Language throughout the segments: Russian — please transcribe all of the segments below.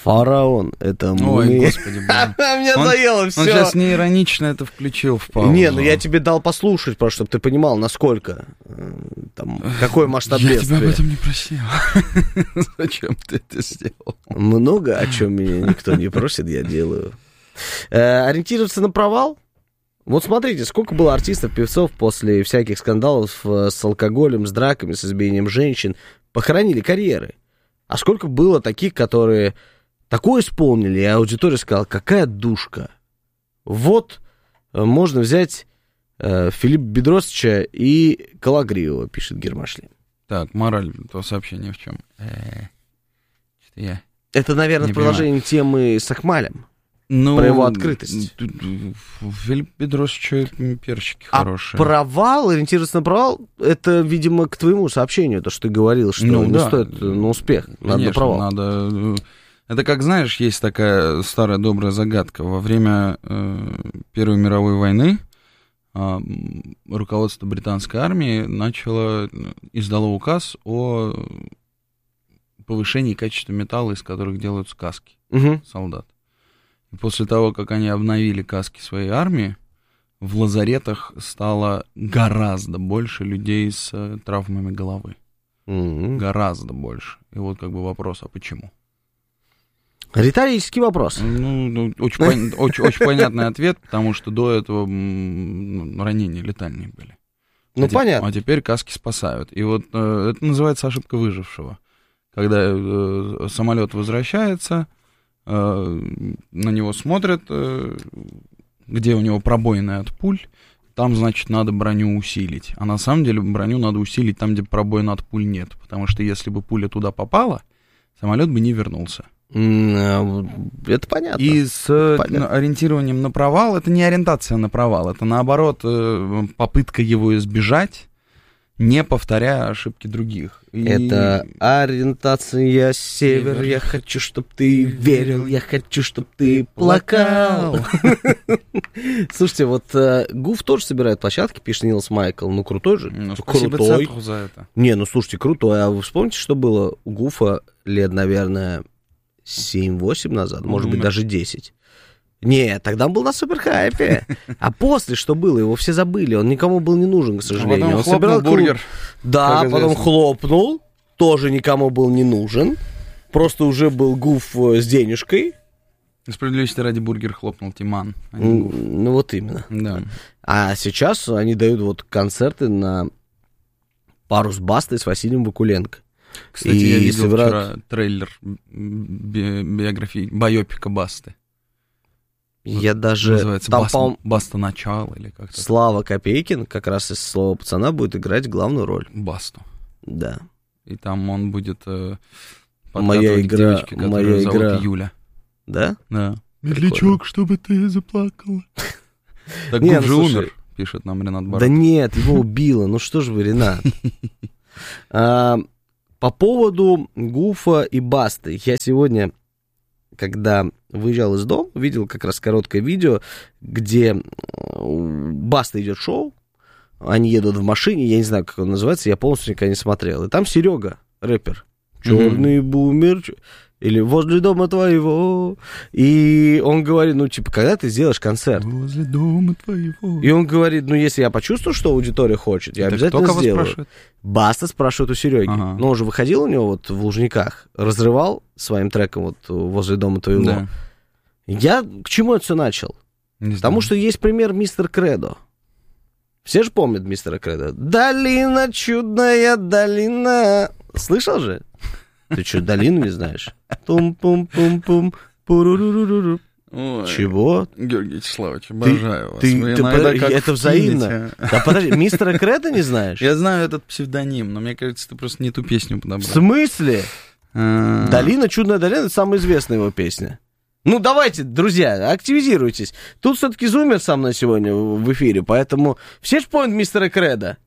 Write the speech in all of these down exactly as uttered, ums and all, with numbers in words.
Фараон, это мы. Ой, господи, боже. Мне заело все. Он сейчас неиронично это включил в паузу. Не, ну я тебе дал послушать, просто чтобы ты понимал, насколько, там, какой масштаб бедствия. Я тебя об этом не просил. Зачем ты это сделал? Много о чем меня никто не просит, я делаю. Ориентироваться на провал? Вот смотрите, сколько было артистов, певцов после всяких скандалов с алкоголем, с драками, с избиением женщин, похоронили карьеры. А сколько было таких, которые такое исполнили, и аудитория сказала, какая душка. Вот можно взять э, Филиппа Бедросовича и Калагриева, пишет Гермашли. Так, мораль этого сообщения в чем? Э-э, что-то я Это, наверное, продолжение темы с Акмалем. Ну, про его открытость. Филипп Бедросович перчики а хорошие. Провал, ориентироваться на провал, это, видимо, к твоему сообщению, то, что ты говорил, что ну, не да. стоит на успех, Конечно, надо на провал. Надо... Это как, знаешь, есть такая старая добрая загадка. Во время э, Первой мировой войны э, руководство британской армии начало, издало указ о повышении качества металла, из которых делают каски угу. солдат. После того, как они обновили каски своей армии, в лазаретах стало гораздо больше людей с э, травмами головы. Mm-hmm. Гораздо больше. И вот как бы вопрос, а почему? Риторический вопрос. Ну, ну очень, пон- очень, очень понятный ответ, потому что до этого м- ранения летальные были. Ну, а понятно. Те- а теперь каски спасают. И вот э, это называется ошибка выжившего. Когда э, самолет возвращается, на него смотрят, где у него пробоины от пуль, там, значит, надо броню усилить. А на самом деле броню надо усилить там, где пробоин от пуль нет. Потому что если бы пуля туда попала, самолет бы не вернулся. Это понятно. И с понятно. Ориентированием на провал, это не ориентация на провал, это наоборот попытка его избежать, не повторяя ошибки других. И... Это ориентация север, север, я хочу, чтоб ты верил, я хочу, чтоб ты плакал. Слушайте, вот Гуф тоже собирает площадки, пишет Нилс Майкл, ну крутой же. Ну, спасибо центру за это. Не, ну слушайте, крутой. А вы вспомните, что было у Гуфа лет, наверное, семь-восемь назад, может быть, даже десять. Нет, тогда он был на суперхайпе. А после что было? Его все забыли. Он никому был не нужен, к сожалению. А потом он хлопнул собирал бургер. Да, потом хлопнул. Тоже никому был не нужен. Просто уже был Гуф с денежкой. Справедливости ради бургер хлопнул Тиман. А ну, ну вот именно. Да. А сейчас они дают вот концерты на пару с Бастой, с Василием Вакуленко. Кстати, и я видел собирают... вчера трейлер би- биографии, байопика Басты. Я даже... Называется там, Бас... по... Баста начало или как-то. Слава Копейкин как раз из «Слова пацана» будет играть главную роль. Басту. Да. И там он будет э, моя игра, девочке, которую моя зовут игра. Юля. Да? Да. Медлячок, чтобы ты заплакала. Так Гуф же умер, пишет нам Ренат Барат. Да нет, его убило. Ну что ж вы, Ренат. По поводу Гуфа и Басты. Я сегодня, когда выезжал из дома, видел как раз короткое видео, где у Басты идет шоу, они едут в машине, я не знаю, как он называется, я полностью никогда не смотрел. И там Серега, рэпер, черный mm-hmm. бумер, или возле дома твоего. И он говорит, ну, типа, когда ты сделаешь концерт? Возле дома твоего. И он говорит, ну, если я почувствую, что аудитория хочет, я так обязательно сделаю. Спрашивает? Баста спрашивает у Сереги. Ага. Но он же выходил у него вот в Лужниках, разрывал своим треком вот возле дома твоего. Да. Я к чему это все начал? Не Потому знаю. что есть пример мистер Кредо. Все же помнят мистера Кредо. Долина, чудная долина. Слышал же? Ты что, долину не знаешь? Тум-пум-пум-пум, пуруруруру. Ой, чего? Георгий Вячеславович, обожаю вас. Ты, Вы ты, иногда ты, как это взаимно. Да подожди, мистера Кредо не знаешь? Я знаю этот псевдоним, но мне кажется, ты просто не ту песню подобрал. В смысле? А-а-а. Долина, чудная долина, это самая известная его песня. Ну, давайте, друзья, активизируйтесь. Тут все-таки Зумер со мной сегодня в эфире, поэтому все же помнят мистера Кредо.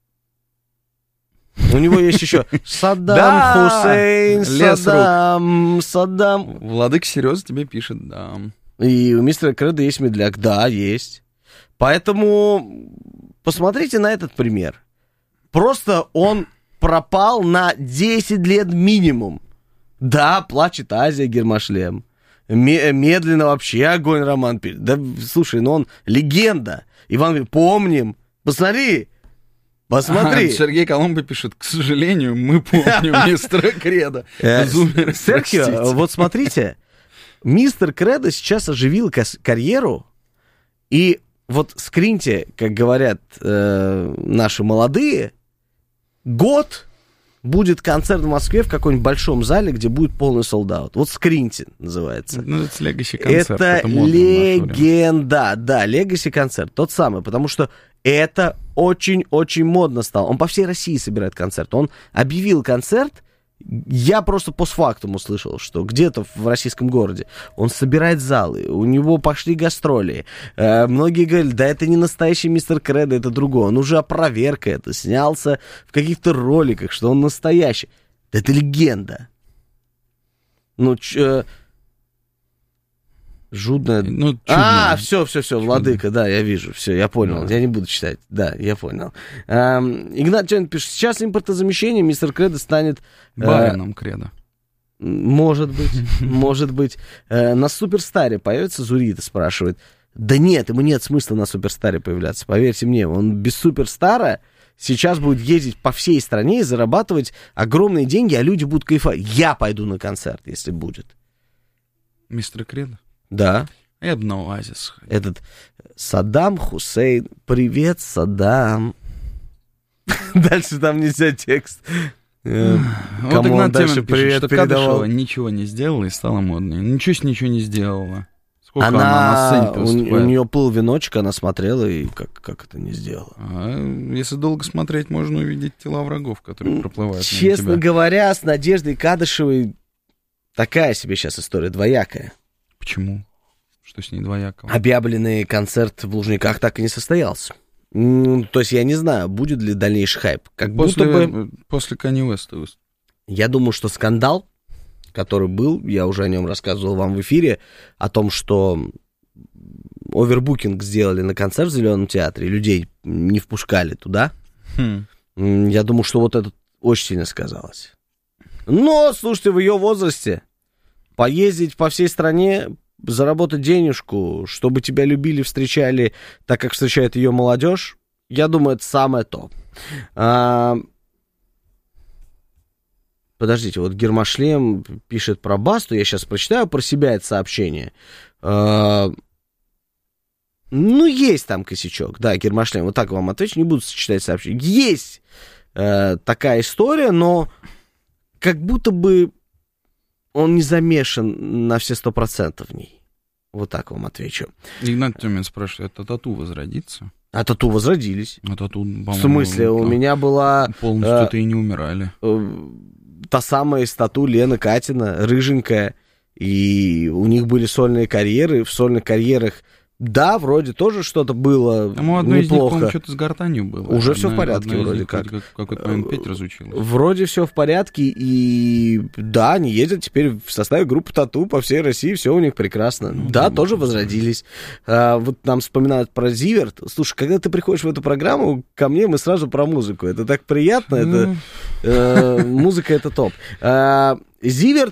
У него есть еще Саддам Хусейн, Саддам, Саддам. Владыка серьезно тебе пишет, да. И у мистера Кредо есть медляк, да, есть. Поэтому посмотрите на этот пример. Просто он пропал на десять лет минимум. Да, плачет Азия, Гермошлем. Медленно вообще огонь роман пишет. Да, слушай, ну он легенда. Иван, помним. Посмотри. Посмотри. А, Сергей Коломбо пишет, к сожалению, мы помним мистера Кредо. Серхио, вот смотрите, мистер Кредо сейчас оживил карьеру, и вот скриньте, как говорят э, наши молодые, год будет концерт в Москве в каком-нибудь большом зале, где будет полный солдаут. Вот скриньте называется. Ну, это Legacy концерт. Это, это легенда, да, Legacy концерт, тот самый, потому что это очень-очень модно стало. Он по всей России собирает концерт. Он объявил концерт. Я просто постфактум услышал, что где-то в российском городе он собирает залы, у него пошли гастроли. Э, многие говорили, да это не настоящий мистер Кредо, это другой. Он уже опроверг это, снялся в каких-то роликах, что он настоящий. Да это легенда. Ну, ч... Жудная... Ну, а, все, все, все, Владыка, да, я вижу, все, я понял, да. Я не буду читать, да, я понял. Эм, Игнат Чен пишет, сейчас импортозамещение, мистер Кредо станет... Э, Барином Кредо. Может быть, может быть. Э, на Суперстаре появится Зурита, спрашивает. Да нет, ему нет смысла на Суперстаре появляться, поверьте мне, он без Суперстара сейчас будет ездить по всей стране и зарабатывать огромные деньги, а люди будут кайфовать. Я пойду на концерт, если будет. Мистер Кредо? Да. Я бы на Оазис. Этот Саддам Хусейн. Привет, Саддам. Дальше там нельзя текст. Вот Игнат Темин пишет, что Кадышева ничего не сделала и стала модной. Ничего с ничего не сделала. Сколько она, она на сцене выступает? У, у нее был веночек, она смотрела и как, как это не сделала. А, если долго смотреть, можно увидеть тела врагов, которые проплывают. Честно говоря, с Надеждой Кадышевой такая себе сейчас история двоякая. Почему? Что с ней двоякого? Объявленный концерт в Лужниках так и не состоялся. Ну, то есть я не знаю, будет ли дальнейший хайп. Как после, будто бы... После Канье Уэста. Я думаю, что скандал, который был, я уже о нем рассказывал вам в эфире, о том, что овербукинг сделали на концерт в Зеленом театре, людей не впускали туда. Хм. Я думаю, что вот это очень сильно сказалось. Но, слушайте, в ее возрасте поездить по всей стране, заработать денежку, чтобы тебя любили, встречали так, как встречает ее молодежь, я думаю, это самое то. А... Подождите, вот Гермошлем пишет про Басту, я сейчас прочитаю про себя это сообщение. А... Ну, есть там косячок, да, Гермошлем, вот так вам отвечу, не буду сочетать сообщение. Есть э, такая история, но как будто бы он не замешан на все сто процентов в ней. Вот так вам отвечу. Игнат Тёмин спрашивает, а тату возродится? А тату возродились. А тату, в смысле, у меня была... Полностью-то э, и не умирали. Э, та самая из тату Лена Катина, рыженькая, и у них были сольные карьеры. В сольных карьерах, да, вроде тоже что-то было Там у одной неплохо. Из них, что-то с гортанью было. Уже одна, все в порядке вроде них, как. как. В какой-то момент петь разучилась. Вроде все в порядке, и да, они ездят теперь в составе группы тату по всей России, все у них прекрасно. Ну, да, да, тоже возродились. А, вот нам вспоминают про Зиверт. Слушай, когда ты приходишь в эту программу, ко мне мы сразу про музыку. Это так приятно, это, э, музыка это топ. А, Зиверт,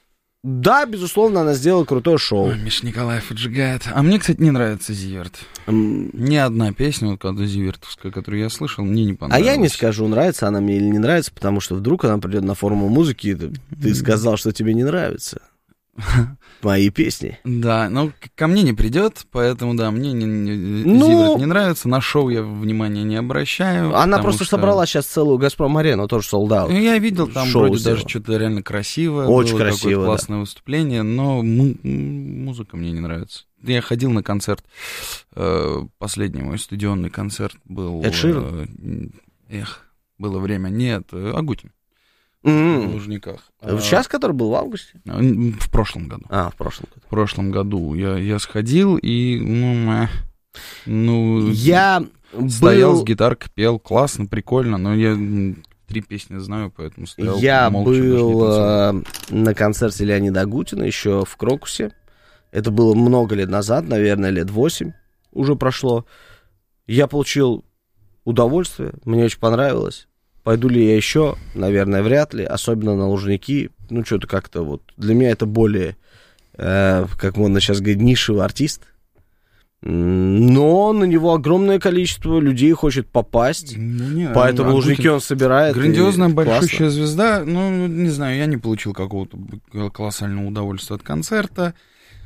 да, безусловно, она сделала крутое шоу. Ой, Миша Николаев отжигает. А мне, кстати, не нравится Зиверт. Mm. Ни одна песня, вот когда зивертовская, которую я слышал, мне не понравилась. А я не скажу, нравится она мне или не нравится, потому что вдруг она придет на форму музыки, и ты, ты сказал, что тебе не нравится. Мои песни. Да, но ко мне не придет, поэтому, да, мне не, не, ну, Зиверт не нравится, на шоу я внимания не обращаю. Она просто что... собрала сейчас целую «Газпром-арену», тоже солдат. Ну, я видел, там шоу вроде сделала. Даже что-то реально красивое. Очень было красиво, классное да. выступление, но му- музыка мне не нравится. Я ходил на концерт, э, последний мой стадионный концерт был... Эд Ширан? Э, эх, было время, нет, э, Агутин. Mm-hmm. В Лужниках. Сейчас, который был в августе? В прошлом году. А, в прошлом году. В прошлом году я, я сходил и, ну, ну я стоял был... с гитаркой, пел, классно, прикольно, но я три песни знаю, поэтому стоял Я молча, был на концерте Леонида Агутина еще в Крокусе. Это было много лет назад, наверное, лет восемь уже прошло. Я получил удовольствие, мне очень понравилось. Пойду ли я еще? Наверное, вряд ли. Особенно на Лужники. ну, что-то как-то вот... Для меня это более, э, как можно сейчас говорить, нишевый артист. Но на него огромное количество людей хочет попасть, ну, не, поэтому а Лужники он собирает. Грандиозная, большущая звезда, ну, не знаю, я не получил какого-то колоссального удовольствия от концерта.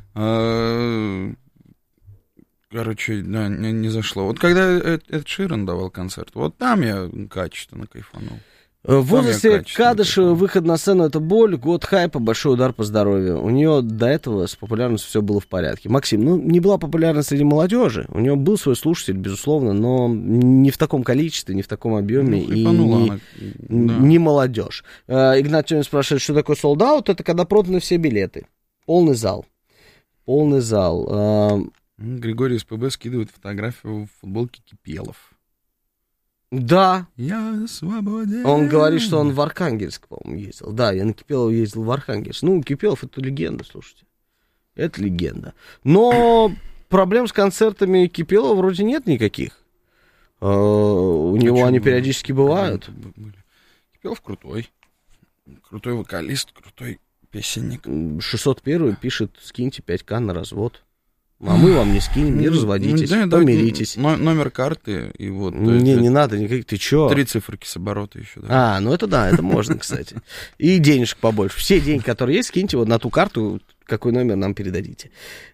Короче, да, не, не зашло. Вот когда Эд Ширан давал концерт, вот там я качественно кайфанул. В возрасте Кадышева выход на сцену — это боль, год хайпа, большой удар по здоровью. У нее до этого с популярностью все было в порядке. Максим, ну, не была популярна среди молодежи. У нее был свой слушатель, безусловно, но не в таком количестве, не в таком объеме. Ну, и не, она, да. не молодежь. Игнат Тёмин спрашивает, что такое солд-аут? Это когда проданы все билеты. Полный зал. Полный зал. Григорий из ПБ скидывает фотографию в футболке Кипелов. Да. Я свободен. Он говорит, что он в Архангельск, по-моему, ездил. Да, я на Кипелова ездил в Архангельск. Ну, Кипелов — это легенда, слушайте. Это легенда. Но проблем с концертами Кипелова вроде нет никаких. У него они периодически бывают. Кипелов крутой. Крутой вокалист, крутой песенник. шестьсот первый пишет: скиньте пять тысяч на развод. А мы вам не скинем, не разводитесь, да, помиритесь. Да, номер карты и вот... Не, не надо никаких, ты чё? Три циферки с оборота еще. Да. А, ну это да, это можно, кстати. И денежек побольше. Все деньги, которые есть, скиньте вот на ту карту, какой номер нам передадите.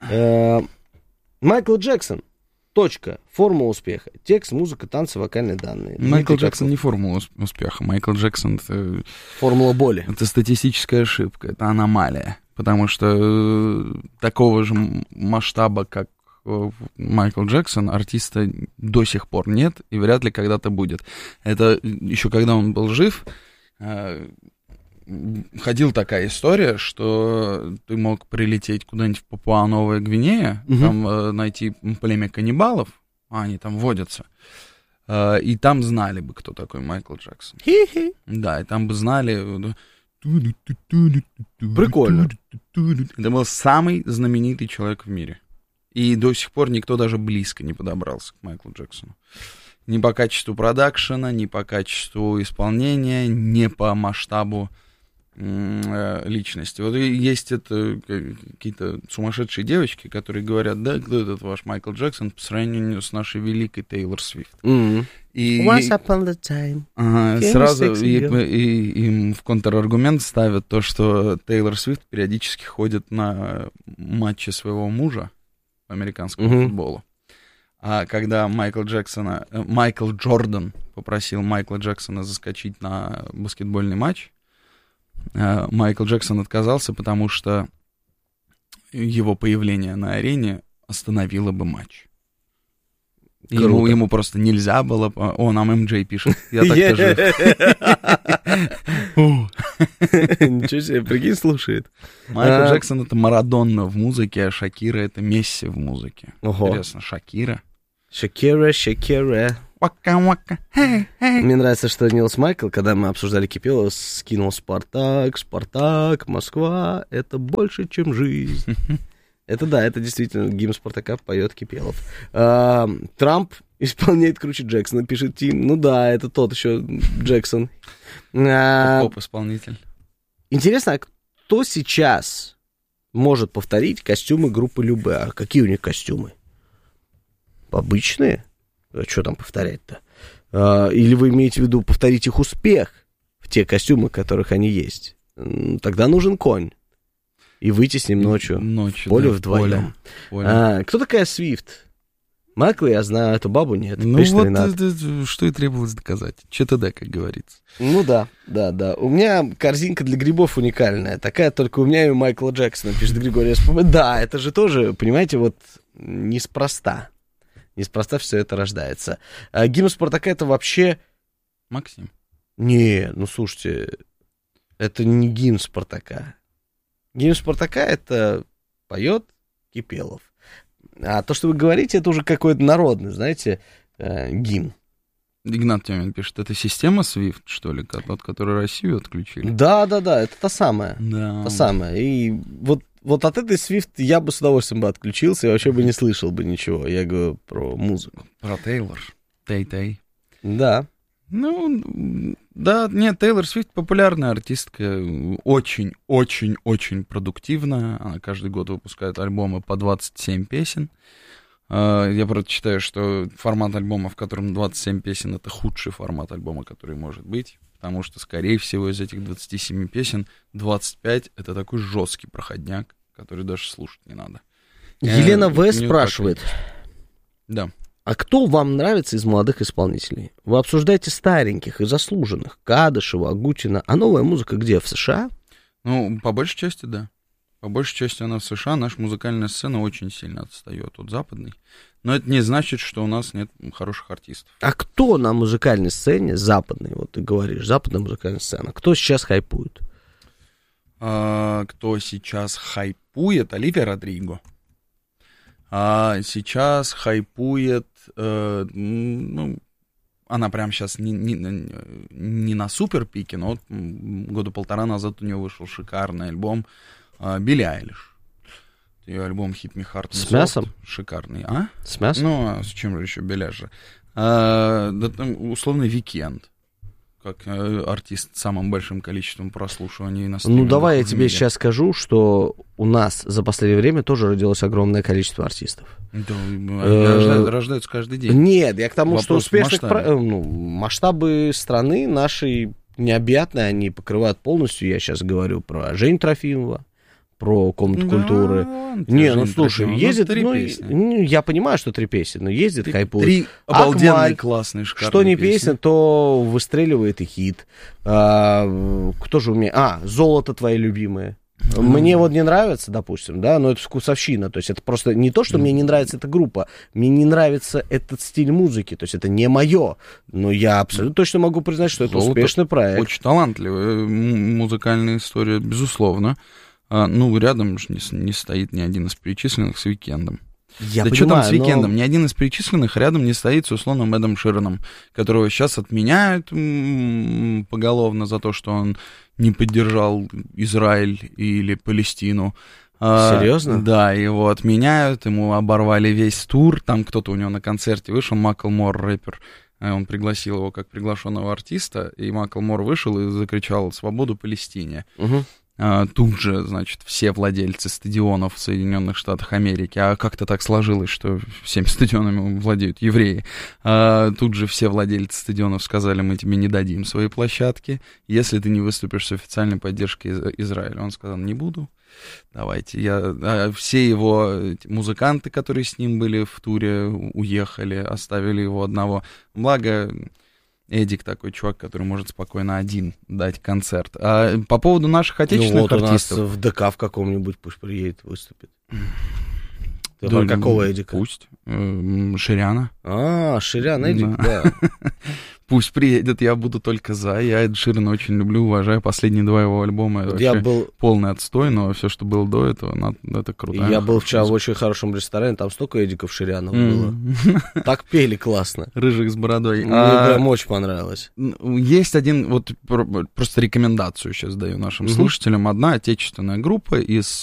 Майкл Джексон. Точка. Формула успеха. Текст, музыка, танцы, вокальные данные. Майкл Джексон не формула успеха. Майкл Джексон — это... Формула боли. Это статистическая ошибка, это аномалия. Потому что такого же масштаба, как Майкл Джексон, артиста до сих пор нет и вряд ли когда-то будет. Это еще когда он был жив, ходила такая история, что ты мог прилететь куда-нибудь в Папуа-Новая Гвинея, угу. там найти племя каннибалов, а они там водятся, и там знали бы, кто такой Майкл Джексон. Хи-хи. Да, и там бы знали... Прикольно. Это был самый знаменитый человек в мире. И до сих пор никто даже близко не подобрался к Майклу Джексону. Ни по качеству продакшена, ни по качеству исполнения, ни по масштабу э, личности. Вот есть это какие-то сумасшедшие девочки, которые говорят: да, кто этот ваш Майкл Джексон по сравнению с нашей великой Тейлор Свифт. Mm-hmm. И, Once upon a time. Ага, сразу и, и, им в контраргумент ставят то, что Тейлор Свифт периодически ходит на матчи своего мужа по американскому mm-hmm. футболу. А когда Майкл Джексона, Майкл Джордан попросил Майкла Джексона заскочить на баскетбольный матч, Майкл Джексон отказался, потому что его появление на арене остановило бы матч. Ему, ему просто нельзя было... О, нам эм джей пишет. Я так-то жив. Ничего себе, прикинь, слушает. Майкл Джексон — это Марадонна в музыке, а Шакира — это Месси в музыке. Интересно, Шакира? Шакира, Шакира. Мне нравится, что Нилс Майкл, когда мы обсуждали Кипелова, скинул: Спартак, Спартак, Москва — это больше, чем жизнь. Это да, это действительно гимн Спартака поет Кипелов. А, Трамп исполняет круче Джексона, пишет Тим. Ну да, это тот еще Джексон. А, Поп-исполнитель. Интересно, а кто сейчас может повторить костюмы группы Любэ? А какие у них костюмы? Обычные? А что там повторять-то? А, или вы имеете в виду повторить их успех в те костюмы, в которых они есть? Тогда нужен конь. И выйти с ним ночью, ночью в поле да, вдвоем. Поле. А, кто такая Свифт? Майкла я знаю, эту бабу нет. Ну вот, это, что и требовалось доказать. ЧТД, как говорится. Ну да, да, да. У меня корзинка для грибов уникальная. Такая только у меня и у Майкла Джексона, пишет Григорий СПБ. Да, это же тоже, понимаете, вот неспроста. Неспроста все это рождается. А гимн Спартака — это вообще... Максим. Не, ну слушайте, это не гимн Спартака. Гимн Спартака — это поет Кипелов. А то, что вы говорите, это уже какой-то народный, знаете, э, гимн. Игнат Тёмин пишет: это система Свифт, что ли, от которой Россию отключили? Да, да, да, это та самая. Да. Та самая. И вот, вот от этой Свифт я бы с удовольствием бы отключился и вообще бы не слышал бы ничего. Я говорю про музыку. Про Тейлор. Тей-Тей. Да. Ну, да, нет, Тейлор Свифт популярная артистка, очень-очень-очень продуктивная. Она каждый год выпускает альбомы по двадцать семь песен. Я просто считаю, что формат альбома, в котором двадцать семь песен, это худший формат альбома, который может быть. Потому что, скорее всего, из этих двадцати семи песен двадцать пять — это такой жесткий проходняк, который даже слушать не надо. Елена В. спрашивает. Да. А кто вам нравится из молодых исполнителей? Вы обсуждаете стареньких и заслуженных. Кадышева, Агутина. А новая музыка где? В США? Ну, по большей части, да. По большей части она в США. Наша музыкальная сцена очень сильно отстает от западной. Но это не значит, что у нас нет хороших артистов. А кто на музыкальной сцене западной? Вот ты говоришь, западная музыкальная сцена. Кто сейчас хайпует? А, кто сейчас хайпует? Оливия Родриго. А сейчас хайпует, э, ну, она прям сейчас не, не, не на супер пике, но вот года полтора назад у нее вышел шикарный альбом э, Билли Айлиш. Ее альбом Hit Me Hard and Soft. С мясом? Шикарный, а? С мясом? Ну, а с чем же еще Билли же? А, да там условный Викенд. Как э, артист с самым большим количеством прослушиваний на стримингах. Ну, давай я тебе мире. сейчас скажу, что у нас за последнее время тоже родилось огромное количество артистов. Да, рождаются, рождаются каждый день. Нет, я к тому, Вопрос что успешных... масштабе. Про... Ну, масштабы страны нашей необъятные, они покрывают полностью. Я сейчас говорю про Женю Трофимова, про Комнату Да, культуры. ладно, Не, Женя ну слушай, Трофимов, ездит, ну, три ну, песни. ну, я понимаю, что три песни, но ездит, Три, хайпует. три обалденные, Акмаль, классные, шикарные что не песни. песня, то выстреливает и хит. А, кто же у меня? А, «Золото твои любимые». Mm-hmm. Мне вот не нравится, допустим, да, но это вкусовщина, то есть это просто не то, что mm-hmm. мне не нравится эта группа, мне не нравится этот стиль музыки, то есть это не мое, но я абсолютно точно могу признать, что это «Золото» успешный проект. Очень талантливая м- музыкальная история, безусловно. А, ну, рядом же не, не стоит ни один из перечисленных с Уикендом. Я да понимаю, что там с Уикендом? но... Ни один из перечисленных рядом не стоит с условным Эдом Шираном, которого сейчас отменяют м- поголовно за то, что он не поддержал Израиль или Палестину. Серьезно? А, да, его отменяют, ему оборвали весь тур, там кто-то у него на концерте вышел, Маклмор, рэпер, он пригласил его как приглашенного артиста, и Маклмор вышел и закричал «Свободу Палестине». Угу. А, тут же, значит, все владельцы стадионов в Соединенных Штатах Америки, а как-то так сложилось, что всеми стадионами владеют евреи, а, тут же все владельцы стадионов сказали: мы тебе не дадим свои площадки, если ты не выступишь с официальной поддержкой из- Израиля. Он сказал: не буду, давайте. Я... А все его музыканты, которые с ним были в туре, уехали, оставили его одного. Благо... Эдик такой чувак, который может спокойно один дать концерт. А по поводу наших отечественных ну, вот артистов... у нас в ДК в каком-нибудь пусть приедет, выступит. Ты Да, про какого Эдика? Пусть. Э, Ширяна. А, Ширян Эдик, да. да. Пусть приедет, я буду только за. Я Эд Ширана очень люблю, уважаю. Последние два его альбома — это Я вообще был... полный отстой, но все, что было до этого, это круто. Я был вчера в очень хорошем ресторане, там столько Эдиков Ширянов было. Так пели классно. Рыжих с бородой. Мне прям очень понравилось. Есть один, вот просто рекомендацию сейчас даю нашим слушателям. Одна отечественная группа из,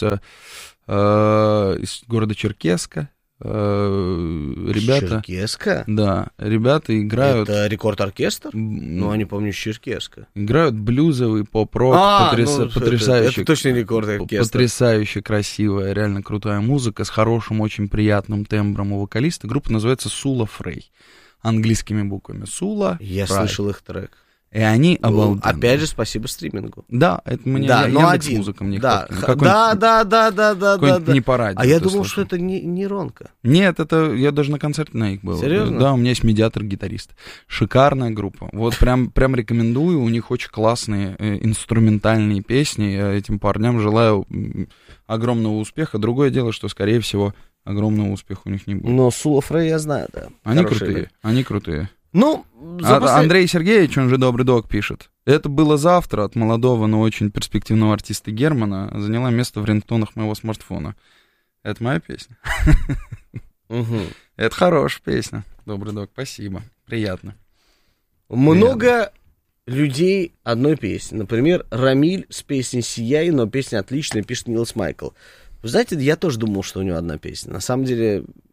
из города Черкесска. Ребята... Черкесска? Да, ребята играют... Это рекорд-оркестр? Ну, они, помню, из Черкесска. Играют блюзовый поп-рок, а, потряс... ну, потрясающе... Это, это точно рекорд-оркестр. Потрясающе красивая, реально крутая музыка с хорошим, очень приятным тембром у вокалиста. Группа называется Сула Фрей. Английскими буквами. Сула Я Фрей. слышал их трек. И они обалденные. Опять же, спасибо стримингу. Да, это мне да, я, но Яндекс.Музыка мне да, да, да, да, да, да, да, да, да. Не по радио. А я думал, слышал. что это не, не Ронка. Нет, это я даже на концерте на их был. Серьезно? Да, у меня есть медиатор-гитарист. Шикарная группа. Вот прям, прям рекомендую. У них очень классные э, инструментальные песни. Я этим парням желаю огромного успеха. Другое дело, что, скорее всего, огромного успеха у них не будет. Но Сула Фрей я знаю, да. Они Хорошие крутые, люди. они крутые. Ну, а, послед... Андрей Сергеевич, он же добрый док, пишет. Это было завтра от молодого, но очень перспективного артиста Германа. Заняла место в рингтонах моего смартфона. Это моя песня. Угу. Это хорошая песня. Добрый док, спасибо. Приятно. Много Приятно. людей одной песни. Например, Рамиль с песней «Сияй», но песня отличная, пишет Нилс Майкл. Вы знаете, я тоже думал, что у него одна песня. На самом деле,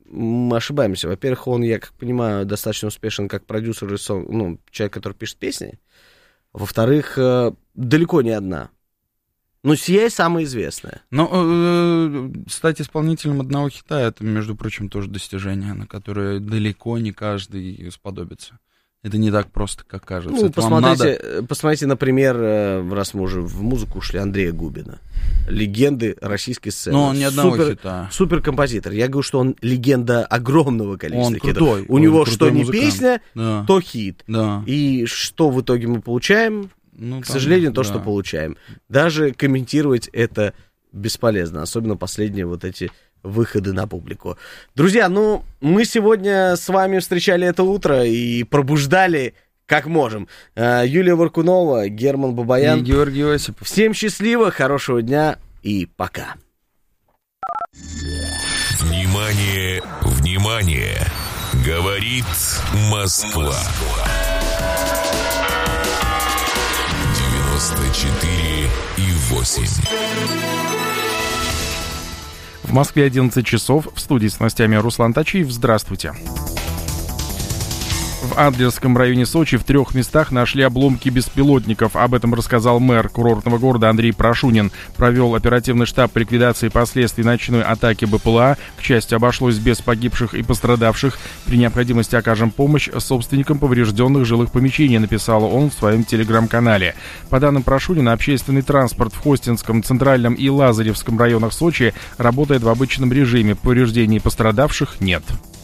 мы ошибаемся. Во-первых, он, я как понимаю, достаточно успешен как продюсер и сон, ну, человек, который пишет песни. Во-вторых, э, далеко не одна. Ну, «Сияй» самая известная. Но э, стать исполнителем одного хита — это, между прочим, тоже достижение, на которое далеко не каждый сподобится. Это не так просто, как кажется. Ну, это посмотрите, надо... посмотрите, например, раз мы уже в музыку ушли, Андрея Губина. Легенды российской сцены. Но он не одного Супер, хита. Суперкомпозитор. Я говорю, что он легенда огромного количества он хитов. крутой, У он него что не музыкант. песня, Да. то хит. Да. И что в итоге мы получаем? Ну, К там, сожалению, то, да. что получаем. Даже комментировать это бесполезно. Особенно последние вот эти выходы на публику. Друзья, ну, мы сегодня с вами встречали это утро и пробуждали как можем. Юлия Варкунова, Герман Бабаян. И Георгий Осипов. Всем счастливо, хорошего дня и пока. Внимание, внимание! Говорит Москва. девяносто четыре и восемь. В Москве одиннадцать часов. В студии с новостями Руслан Тачиев. Здравствуйте. В Адлерском районе Сочи в трех местах нашли обломки беспилотников. Об этом рассказал мэр курортного города Андрей Прошунин. Провел оперативный штаб по ликвидации последствий ночной атаки БПЛА. К счастью, обошлось без погибших и пострадавших. При необходимости окажем помощь собственникам поврежденных жилых помещений, написал он в своем телеграм-канале. По данным Прошунина, общественный транспорт в Хостинском, Центральном и Лазаревском районах Сочи работает в обычном режиме. Повреждений пострадавших нет.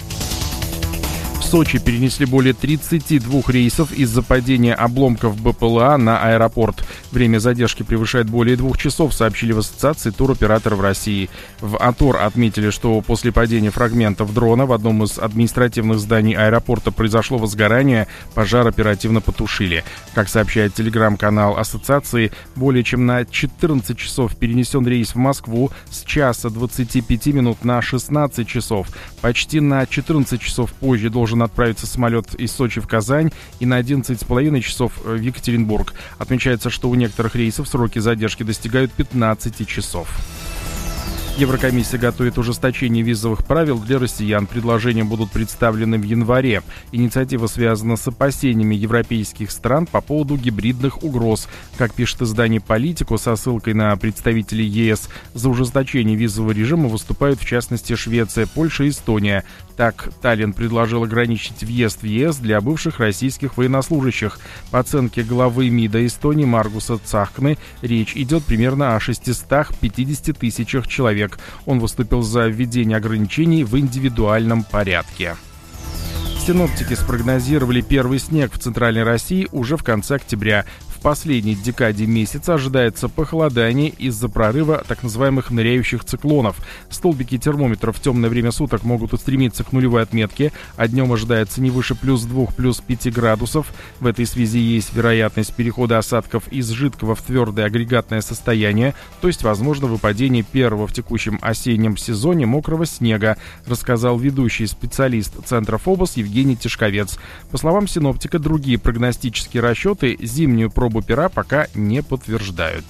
В Сочи перенесли более тридцати двух рейсов из-за падения обломков БПЛА на аэропорт. Время задержки превышает более двух часов, сообщили в Ассоциации туроператоров России. В АТОР отметили, что после падения фрагментов дрона в одном из административных зданий аэропорта произошло возгорание, пожар оперативно потушили. Как сообщает телеграм-канал Ассоциации, более чем на четырнадцать часов перенесен рейс в Москву с часа двадцати пяти минут на шестнадцать часов. Почти на четырнадцать часов позже должен отправиться самолет из Сочи в Казань и на одиннадцать с половиной часов в Екатеринбург. Отмечается, что у некоторых рейсов сроки задержки достигают пятнадцати часов. Еврокомиссия готовит ужесточение визовых правил для россиян. Предложения будут представлены в январе. Инициатива связана с опасениями европейских стран по поводу гибридных угроз. Как пишет издание «Политику» со ссылкой на представителей ЕС, за ужесточение визового режима выступают в частности Швеция, Польша и Эстония. Так, Таллин предложил ограничить въезд в ЕС для бывших российских военнослужащих. По оценке главы МИДа Эстонии Маргуса Цахкны, речь идет примерно о шестистах пятидесяти тысячах человек. Он выступил за введение ограничений в индивидуальном порядке. Синоптики спрогнозировали первый снег в Центральной России уже в конце октября. В последней декаде месяца ожидается похолодание из-за прорыва так называемых ныряющих циклонов. Столбики термометров в темное время суток могут устремиться к нулевой отметке, а днем ожидается не выше плюс двух, плюс пяти градусов. В этой связи есть вероятность перехода осадков из жидкого в твердое агрегатное состояние, то есть возможно выпадение первого в текущем осеннем сезоне мокрого снега, рассказал ведущий специалист Центра ФОБОС Евгений Тишковец. По словам синоптика, другие прогностические расчеты зимнюю пробу пера пока не подтверждают.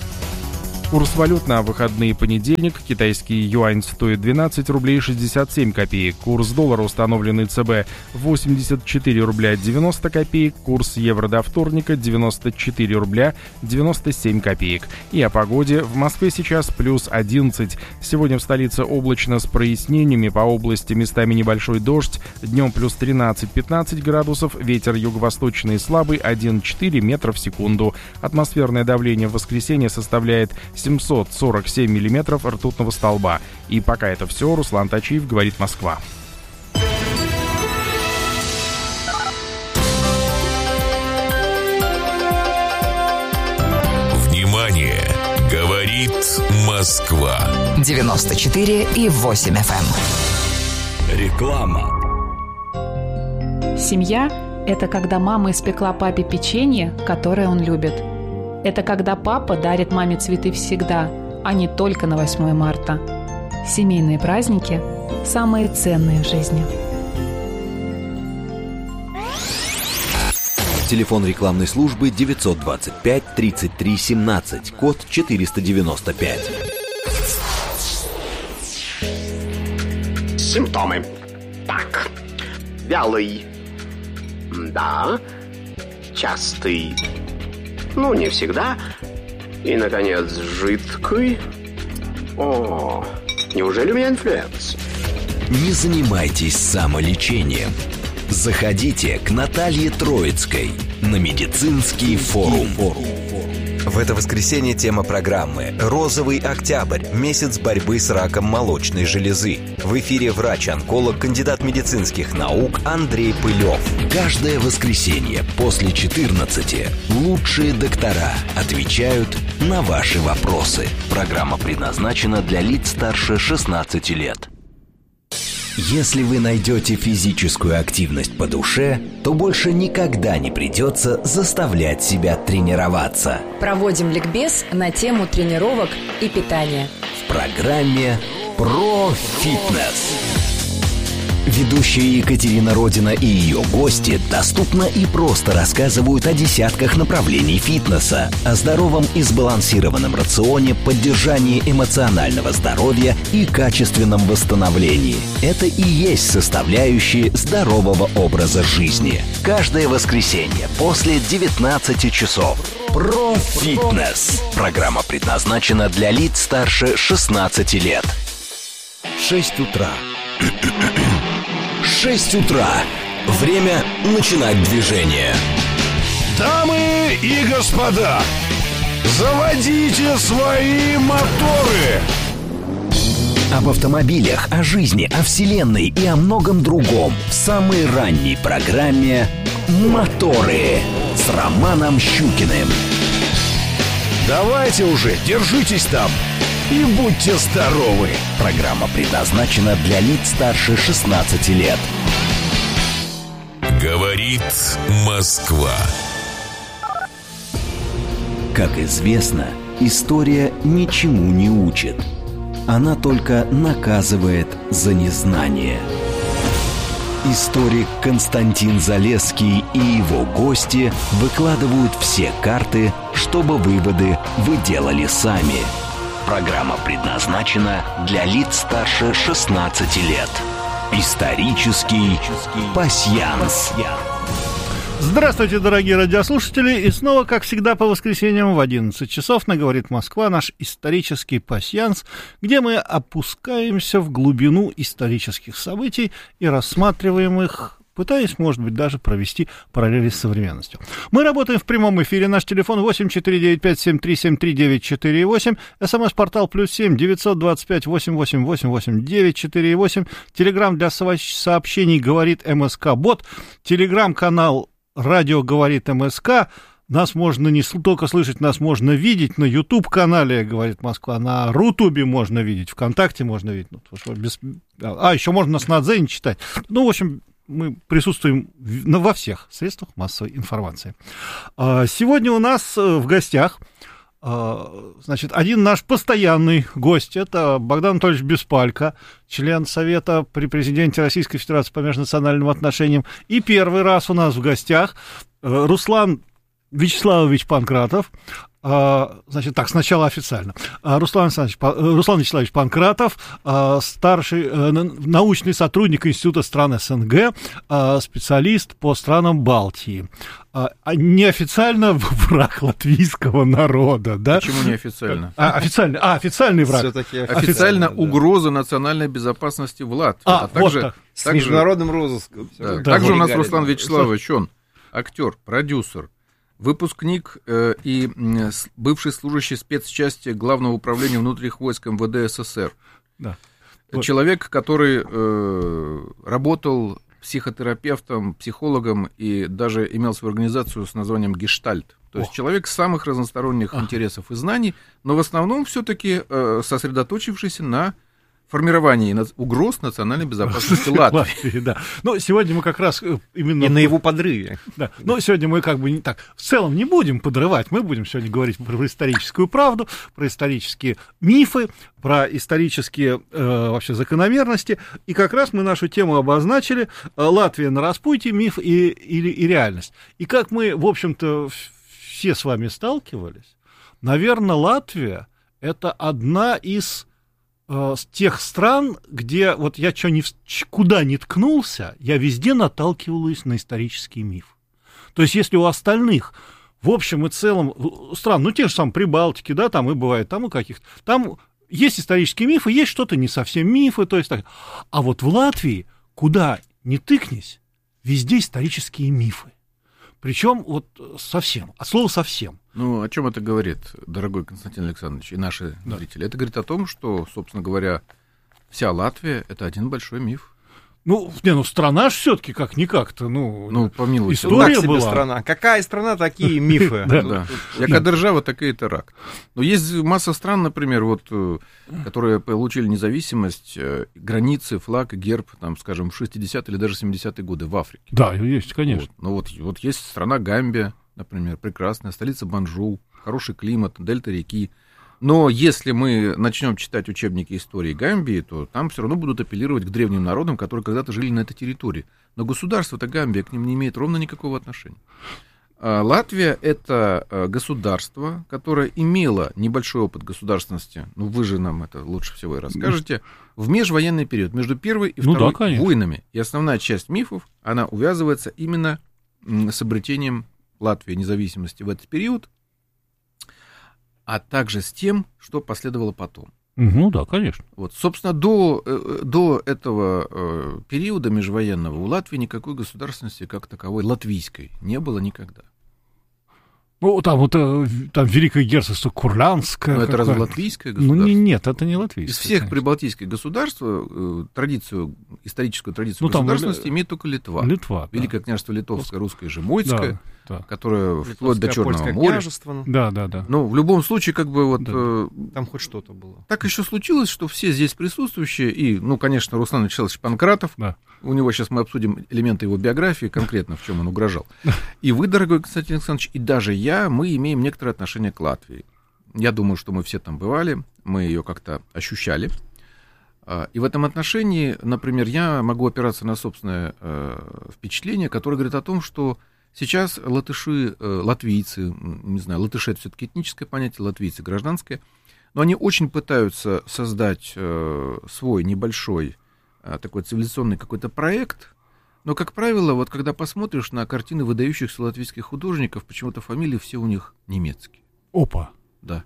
Курс валют на выходные понедельник. Китайский юань стоит двенадцать рублей шестьдесят семь копеек. Курс доллара, установленный ЦБ, восемьдесят четыре рубля девяносто копеек. Курс евро до вторника девяносто четыре рубля девяносто семь копеек. И о погоде. В Москве сейчас плюс одиннадцать. Сегодня в столице облачно с прояснениями. По области местами небольшой дождь. Днем плюс тринадцать-пятнадцать градусов. Ветер юго-восточный слабый один-четыре метра в секунду. Атмосферное давление в воскресенье составляет семьсот сорок семь миллиметров ртутного столба. И пока это все. Руслан Тачиев, говорит Москва. Внимание! Говорит Москва. девяносто четыре и восемь эф эм. Реклама. Семья – это когда мама испекла папе печенье, которое он любит. Это когда папа дарит маме цветы всегда, а не только на восьмое марта. Семейные праздники – самые ценные в жизни. Телефон рекламной службы девятьсот двадцать пять тридцать три семнадцать, код четыреста девяносто пять. Симптомы. Так. Вялый. Да. Частый. Ну, не всегда. И, наконец, жидкий. О, неужели у меня инфлюенс? Не занимайтесь самолечением. Заходите к Наталье Троицкой на медицинский форум. В это воскресенье тема программы «Розовый октябрь. Месяц борьбы с раком молочной железы». В эфире врач-онколог, кандидат медицинских наук Андрей Пылев. Каждое воскресенье после четырнадцати лучшие доктора отвечают на ваши вопросы. Программа предназначена для лиц старше шестнадцати лет. Если вы найдете физическую активность по душе, то больше никогда не придется заставлять себя тренироваться. Проводим ликбез на тему тренировок и питания. В программе «Про фитнес». Ведущая Екатерина Родина и ее гости доступно и просто рассказывают о десятках направлений фитнеса, о здоровом и сбалансированном рационе, поддержании эмоционального здоровья и качественном восстановлении. Это и есть составляющие здорового образа жизни. Каждое воскресенье после девятнадцати часов. Про фитнес. Программа предназначена для лиц старше шестнадцати лет. шесть утра. шесть утра. Время начинать движение. Дамы и господа, заводите свои моторы. Об автомобилях, о жизни, о вселенной и о многом другом в самой ранней программе «Моторы» с Романом Щукиным. Давайте уже, держитесь там и будьте здоровы. Программа предназначена для лиц старше шестнадцати лет. Говорит Москва. Как известно, история ничему не учит. Она только наказывает за незнание. Историк Константин Залесский и его гости выкладывают все карты, чтобы выводы вы делали сами. Программа предназначена для лиц старше шестнадцати лет. Исторический пасьянс. Здравствуйте, дорогие радиослушатели. И снова, как всегда, по воскресеньям в одиннадцать часов на «Говорит Москва» наш исторический пасьянс, где мы опускаемся в глубину исторических событий и рассматриваем их, пытаясь, может быть, даже провести параллели с современностью. Мы работаем в прямом эфире. Наш телефон восемь четыре девять пять семь три семь три девять четыре восемь. СМС-портал плюс семь девятьсот двадцать пять восемь восемь восемь восемь девять четыре восемь. Телеграм для сообщений «Говорит МСК-бот». Телеграм-канал «Радио говорит МСК». Нас можно не только слышать, нас можно видеть на YouTube-канале «Говорит Москва», на Рутубе можно видеть, ВКонтакте можно видеть. Ну, без... А, еще можно нас на Дзене читать. Ну, в общем, мы присутствуем во всех средствах массовой информации. Сегодня у нас в гостях, значит, один наш постоянный гость. Это Богдан Анатольевич Беспалько, член Совета при президенте Российской Федерации по межнациональным отношениям. И первый раз у нас в гостях Руслан Вячеславович Панкратов. Значит, так, сначала официально. Руслан, Руслан Вячеславович Панкратов, старший научный сотрудник Института стран СНГ, специалист по странам Балтии. Неофициально враг латвийского народа, да? Почему неофициально? А, официально, а, официальный враг. Все-таки официально угроза да. национальной безопасности в Латвии. А, а также, вот так. С также, международным розыском. Да. Да, также у нас Руслан Вячеславович, он актер, продюсер, выпускник э, и э, бывший служащий спецчасти Главного управления внутренних войск МВД СССР. Да. Человек, который э, работал психотерапевтом, психологом и даже имел свою организацию с названием «Гештальт». То есть О. человек самых разносторонних а. интересов и знаний, но в основном все-таки э, сосредоточившийся на формировании угроз национальной безопасности Латвии. Латвии, да. Но сегодня мы как раз именно... И на его подрыве. Да. Но сегодня мы как бы не так... В целом не будем подрывать, мы будем сегодня говорить про историческую правду, про исторические мифы, про исторические э, вообще закономерности. И как раз мы нашу тему обозначили. Латвия на распутье, миф и, и, и реальность. И как мы, в общем-то, все с вами сталкивались, наверное, Латвия — это одна из э, с тех стран, где вот я чё ни, куда ни ткнулся, я везде наталкиваюсь на исторический миф. То есть если у остальных в общем и целом стран, ну те же самые Прибалтики, да, там и бывает, там и каких-то, там есть исторические мифы, есть что-то не совсем мифы, то есть так. А вот в Латвии, куда ни тыкнись, везде исторические мифы. Причем вот совсем, от слова совсем. Ну, о чем это говорит, дорогой Константин Александрович, и наши да. зрители? Это говорит о том, что, собственно говоря, вся Латвия — это один большой миф. Ну, не, ну страна ж все-таки как-никак-то, ну, ну помилуйте. История так себе была. Страна. Какая страна, такие мифы. Да. Яка держава, такая это рак. Но есть масса стран, например, вот, которые получили независимость, границы, флаг, герб, там, скажем, в шестидесятые или даже семидесятые годы в Африке. Да, есть, конечно. Вот. Ну вот, вот есть страна Гамбия, например, прекрасная, столица Банжул, хороший климат, дельта реки. Но если мы начнем читать учебники истории Гамбии, то там все равно будут апеллировать к древним народам, которые когда-то жили на этой территории. Но государство-то Гамбия к ним не имеет ровно никакого отношения. Латвия — это государство, которое имело небольшой опыт государственности, ну вы же нам это лучше всего и расскажете, в межвоенный период, между Первой и Второй ну, да, войнами. И основная часть мифов, она увязывается именно с обретением Латвии независимости в этот период, а также с тем, что последовало потом. Ну да, конечно. Вот, собственно, до, до этого э, периода межвоенного у Латвии никакой государственности как таковой, латвийской, не было никогда. Ну, там вот там Великое герцогство Курлянское. Но это разве латвийское государство? Ну, не, нет, это не латвийское. Из всех конечно. прибалтийских государств э, традицию, историческую традицию ну, государственности там, имеет только Литва. Литва, да. Великое княжество Литовское, Русское, Жемойцкое, да, да. которое Литовское, вплоть до Черного моря. Княжество. Да, да, да. Ну, в любом случае, как бы вот... Да. Э, там хоть что-то было. Так еще случилось, что все здесь присутствующие, и, ну, конечно, Руслан Вячеславович Панкратов, да. у него сейчас мы обсудим элементы его биографии, конкретно в чем он угрожал. И вы, дорогой Константин Александрович, и даже я, мы имеем некоторое отношение к Латвии. Я думаю, что мы все там бывали, мы ее как-то ощущали. И в этом отношении, например, я могу опираться на собственное впечатление, которое говорит о том, что сейчас латыши, латвийцы, не знаю, латыши — это все-таки этническое понятие, латвийцы — гражданское, но они очень пытаются создать свой небольшой такой цивилизационный какой-то проект. Но, как правило, вот когда посмотришь на картины выдающихся латвийских художников, почему-то фамилии все у них немецкие. Опа! Да.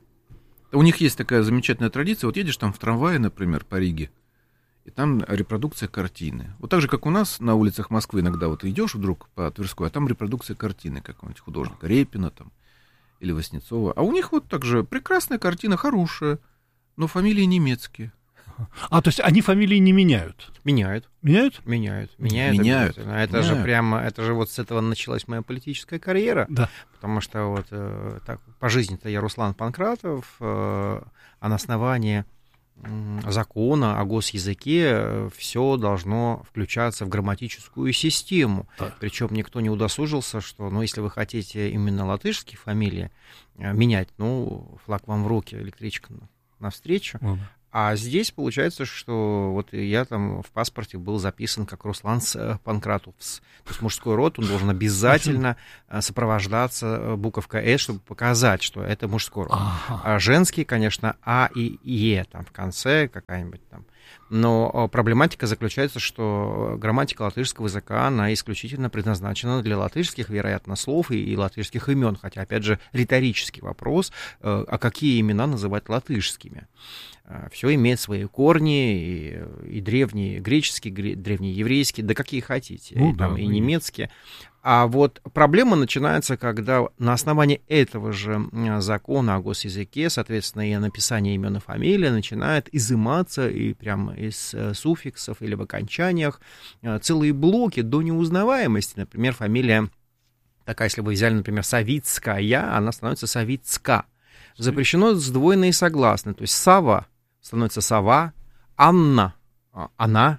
У них есть такая замечательная традиция. Вот едешь там в трамвае, например, по Риге, и там репродукция картины. Вот так же, как у нас на улицах Москвы иногда вот идешь вдруг по Тверской, а там репродукция картины какого-нибудь художника, Репина там или Васнецова. А у них вот также прекрасная картина, хорошая, но фамилии немецкие. А, то есть они фамилии не меняют? Меняют. Меняют? Меняют. Меняют. Меняют. Это меняют. же прямо, это же вот с этого началась моя политическая карьера. Да. Потому что вот э, так, по жизни-то я Руслан Панкратов, э, а на основании э, закона о госязыке э, все должно включаться в грамматическую систему. Да. Причем никто не удосужился, что, ну, если вы хотите именно латышские фамилии э, менять, ну, флаг вам в руки, электричка навстречу. Угу. А здесь получается, что вот я там в паспорте был записан как Руслан Панкратовс. То есть мужской род, он должен обязательно сопровождаться буковкой «С», чтобы показать, что это мужской род. Ага. А женский, конечно, «А» и «Е» там в конце какая-нибудь там. Но проблематика заключается, что грамматика латышского языка, она исключительно предназначена для латышских, вероятно, слов и, и латышских имен. Хотя, опять же, риторический вопрос, а какие имена называть латышскими? Все имеет свои корни, и, и древние греческие, древние еврейские, да какие хотите, ну, и, да, там, и немецкие. А вот проблема начинается, когда на основании этого же закона о госязыке, соответственно, и написание имен и фамилии начинает изыматься и прямо из суффиксов или в окончаниях целые блоки до неузнаваемости. Например, фамилия такая, если вы взяли, например, Савицкая, она становится Савицка. Запрещено сдвоенные согласные, то есть Сава становится Сава, Анна, она.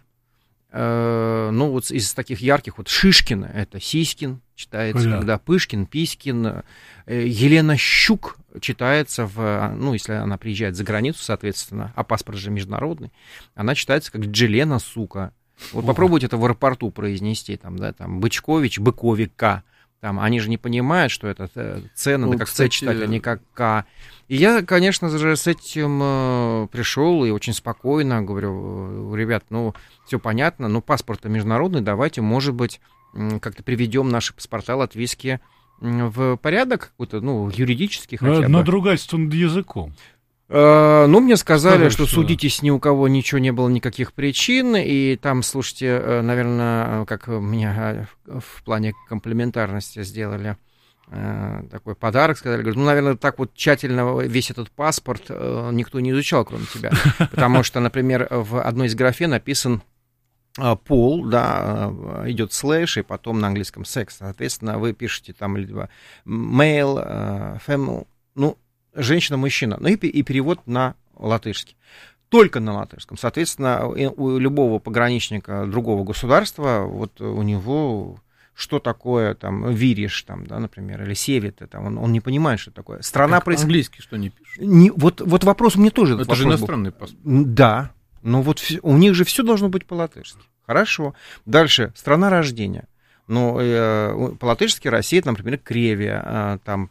Э, ну, вот из таких ярких, вот Шишкина, это Сиськин читается, да. Когда Пышкин, Писькин, э, Елена Щук читается, в, ну, если она приезжает за границу, соответственно, а паспорт же международный, она читается как Джелена, сука. Вот О. попробуйте это в аэропорту произнести, там, да, там, Бычкович, Быковика, Там, они же не понимают, что это цена, Ну, да как кстати, Ц читать, а не как К. И я, конечно же, с этим э, пришел и очень спокойно говорю, ребят, ну, все понятно, но паспорт международный, давайте, может быть, м, как-то приведем наши паспорта латвийские м, в порядок, какой-то, ну, юридический хотя бы. Надругательство над языком. Э, Ну, мне сказали, Сказали, что, что- судитесь, ни у кого ничего не было, никаких причин, и там, слушайте, э, наверное, как меня э, в плане комплементарности сделали э, такой подарок, сказали, говорят, ну, наверное, так вот тщательно весь этот паспорт э, никто не изучал, кроме тебя, потому что, например, в одной из графе написан э, пол, да, э, идет слэш, и потом на английском секс, соответственно, вы пишете там либо male, э, female, ну, женщина-мужчина, ну и, пе- и перевод на латышский. Только на латышском. Соответственно, и у любого пограничника другого государства, вот у него что такое там вириш, там, да, например, или севит, это, он, он не понимает, что такое. Страна Как проис... английский что не пишут? Не, вот, вот вопрос у меня тоже. Это этот же вопрос был. иностранный паспорт. Да, но вот вс- у них же все должно быть по-латышски. Хорошо. Дальше, страна рождения. Ну, э, по-латышски Россия, там, например, Кревия, э, там,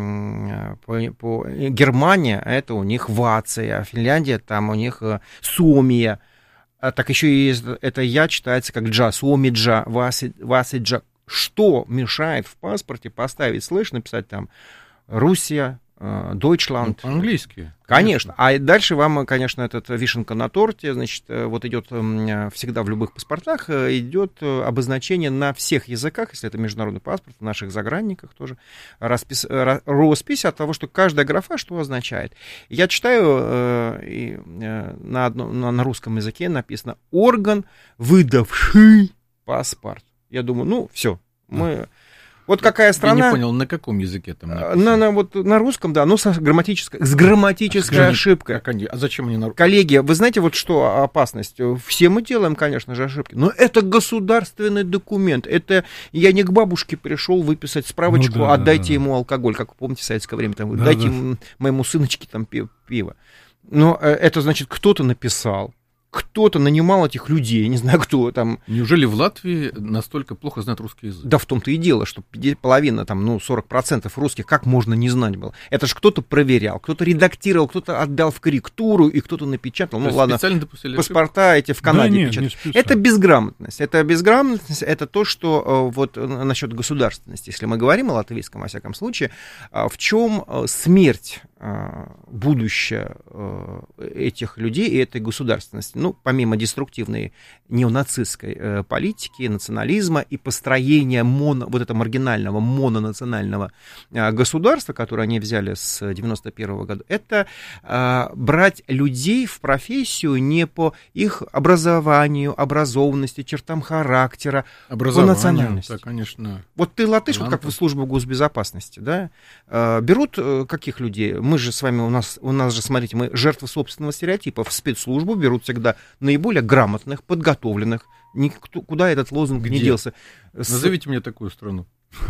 м, по, по, Германия, это у них Вация, Финляндия, там у них э, Сомия, а так еще и есть, это я читается как джа, Сомиджа, Васи- Васиджа. Что мешает в паспорте поставить слэш, написать там Руссия, э, Deutschland? Ну, по-английски. Конечно. А дальше вам, конечно, этот вишенка на торте, значит, вот идет всегда в любых паспортах, идет обозначение на всех языках, если это международный паспорт, в наших загранниках тоже, распис, роспись от того, что каждая графа что означает. Я читаю, э, и, э, на, одном, на, на русском языке написано «орган, выдавший паспорт». Я думаю, ну, все, мы... Вот какая страна... Я не понял, на каком языке там написано? На, на, вот, на русском, да, ну, с грамматической, с грамматической А, ошибкой. Как они, а зачем они на русском? Коллеги, вы знаете, вот что опасность? Все мы делаем, конечно же, ошибки, но это государственный документ. Это я не к бабушке пришел выписать справочку, Ну, да, отдайте да, ему алкоголь, как вы помните в советское время, там, Да, дайте да. м- моему сыночке там пи- пиво. Но э, это значит, кто-то написал, кто-то нанимал этих людей, не знаю кто там. Неужели в Латвии настолько плохо знают русский язык? Да в том-то и дело, что половина, там, ну, сорок процентов русских, как можно не знать было? Это же кто-то проверял, кто-то редактировал, кто-то отдал в корректуру, и кто-то напечатал. То Ну, есть ладно, специально допустили паспорта эти в Канаде Да нет, печатают. не специально. Это безграмотность. Это безграмотность, это то, что э, вот э, насчет государственности, если мы говорим о латвийском, во всяком случае, э, в чем э, смерть, э, будущее э, этих людей и этой государственности. Ну, помимо деструктивной неонацистской э, политики, национализма и построения моно, вот этого маргинального мононационального э, государства, которое они взяли с девяносто первого года, это э, брать людей в профессию не по их образованию, образованности, чертам характера, по национальности. Да, конечно. Вот ты латыш, вот Ладно. как в службу госбезопасности, да, э, берут э, каких людей? Мы же с вами, у нас, у нас же, смотрите, мы жертвы собственного стереотипа. В спецслужбу берут всегда наиболее грамотных, подготовленных. Никто, куда этот лозунг не Где? делся? С- Назовите мне такую страну.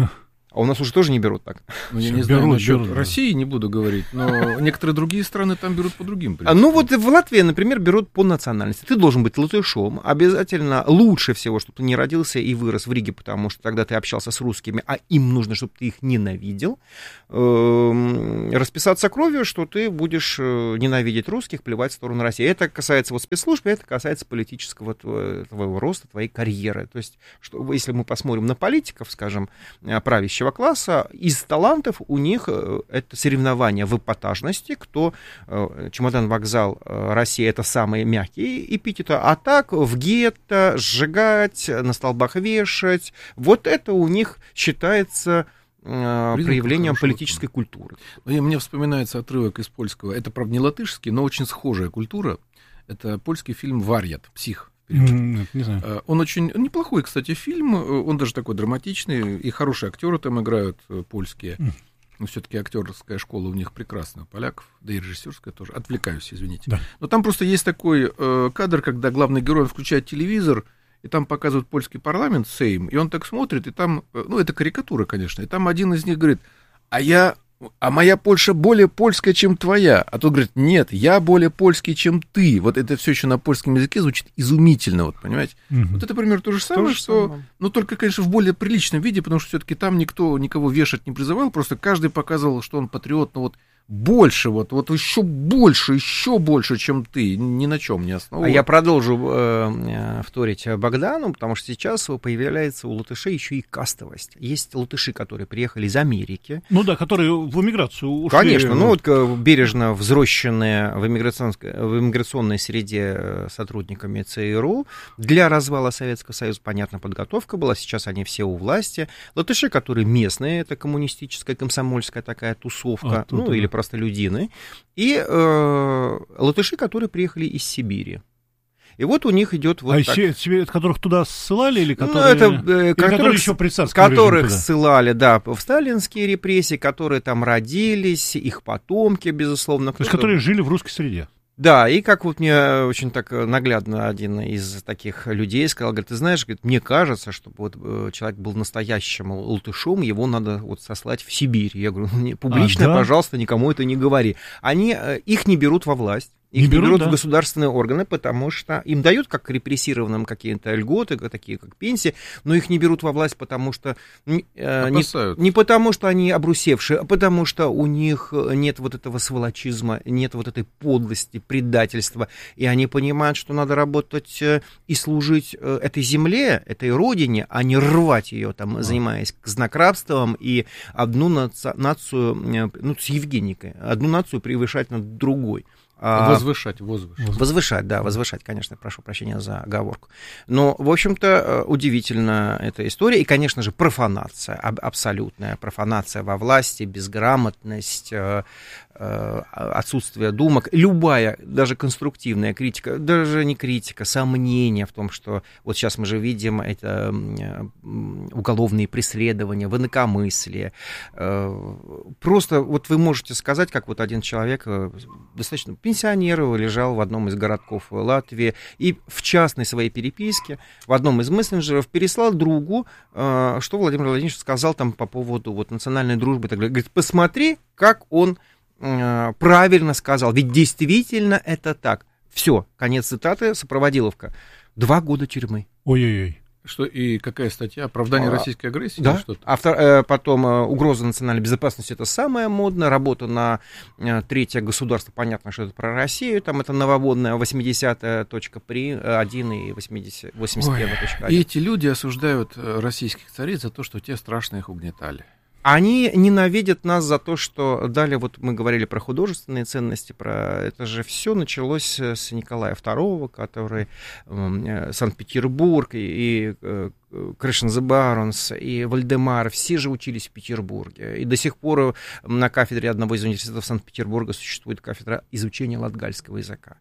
А у нас уже тоже не берут так. Ну, я Всё, не знаю, берут, насчет берут, да. России не буду говорить, но некоторые другие страны там берут по другим А, принципам. ну вот в Латвии, например, берут по национальности. Ты должен быть латышом. Обязательно лучше всего, чтобы ты не родился и вырос в Риге, потому что тогда ты общался с русскими, а им нужно, чтобы ты их ненавидел. Эм, Расписаться кровью, что ты будешь э, ненавидеть русских, плевать в сторону России. Это касается вот спецслужб, это касается политического тво- твоего роста, твоей карьеры. То есть, что, если мы посмотрим на политиков, скажем, э, правящего класса, из талантов у них э, это соревнование в эпатажности, кто э, чемодан-вокзал э, Россия — это самые мягкие эпитеты, а так в гетто сжигать, на столбах вешать, вот это у них считается э, Признак проявлением хорошего политической культуры. Ну, и мне вспоминается отрывок из польского. Это, правда, не латышский, но очень схожая культура. Это польский фильм «Варьят», «Псих». М, Не знаю. Э, Он очень неплохой, кстати, фильм. Э, Он даже такой драматичный, и хорошие актеры там играют, э, польские. М. Но все-таки актерская школа у них прекрасная, поляков, да и режиссерская тоже. Отвлекаюсь, извините. Да. Но там просто есть такой э, кадр, когда главный герой включает телевизор, и там показывают польский парламент, Сейм, и он так смотрит, и там, э, ну, это карикатура, конечно, и там один из них говорит: а я а моя Польша более польская, чем твоя. А тот говорит, нет, я более польский, чем ты. Вот это все еще на польском языке звучит изумительно, вот понимаете? Угу. Вот это, примерно, то же самое, то же что... Самое. Ну, только, конечно, в более приличном виде, потому что все-таки там никто никого вешать не призывал, просто каждый показывал, что он патриот, ну вот больше, вот, вот еще больше, еще больше, чем ты, ни на чем не основывал. А я продолжу э, вторить Богдану, потому что сейчас появляется у латышей еще и кастовость. Есть латыши, которые приехали из Америки. Ну да, которые в эмиграцию ушли. Конечно, ну вот бережно взросшенные в, в иммиграционной среде сотрудниками ЦРУ. Для развала Советского Союза, понятно, подготовка была, сейчас они все у власти. Латыши, которые местные, это коммунистическая, комсомольская такая тусовка, а, ну или простолюдины, и э, латыши, которые приехали из Сибири. И вот у них идет вот а так. Из которых туда ссылали или которые, ну, это, или которых, которые еще при царском которых ссылали, да, в сталинские репрессии, которые там родились, их потомки, безусловно. То есть, которые жили в русской среде. Да, и как вот мне очень так наглядно один из таких людей сказал, говорит, ты знаешь, говорит, мне кажется, чтобы вот человек был настоящим латышом, его надо вот сослать в Сибирь. Я говорю, ну, публично, а, да? пожалуйста, никому это не говори. Они, их не берут во власть. Их не берут, берут да. в государственные органы, потому что им дают как репрессированным какие-то льготы, такие как пенсии, но их не берут во власть, потому что э, не, не потому, что они обрусевшие, а потому что у них нет вот этого сволочизма, нет вот этой подлости, предательства, и они понимают, что надо работать и служить этой земле, этой родине, а не рвать ее, там, занимаясь знакрабством и одну нацию, нацию, ну, с Евгеникой, одну нацию превышать над другой. Возвышать, возвышать. Возвышать, да, возвышать, конечно, прошу прощения за оговорку. Но, в общем-то, удивительна эта история. И, конечно же, профанация, абсолютная профанация во власти, безграмотность, отсутствие думок. Любая, даже конструктивная критика, даже не критика, сомнение в том, что вот сейчас мы же видим это уголовные преследования, инакомыслие. Просто вот вы можете сказать, как вот один человек, достаточно пенсионер, лежал в одном из городков Латвии и в частной своей переписке в одном из мессенджеров переслал другу, что Владимир Владимирович сказал там по поводу вот национальной дружбы и так далее. Говорит, посмотри, как он правильно сказал, ведь действительно это так. Все, конец цитаты, сопроводиловка. Два года тюрьмы. Ой-ой-ой. Что и какая статья? Оправдание а, российской агрессии? Да. Что-то? А втор, э, потом э, угроза национальной безопасности — это самое модное. Работа на э, третье государство, понятно, что это про Россию. Там это нововводная восьмидесятая точка один и восемьдесят первая точка один. И эти люди осуждают российских цариц за то, что те страшно их угнетали. Они ненавидят нас за то, что далее, вот мы говорили про художественные ценности, про это же все началось с Николая второго, который э, Санкт-Петербург и, и э, Кришна зе Баронс и Вальдемар, все же учились в Петербурге. И до сих пор на кафедре одного из университетов Санкт-Петербурга существует кафедра изучения латгальского языка.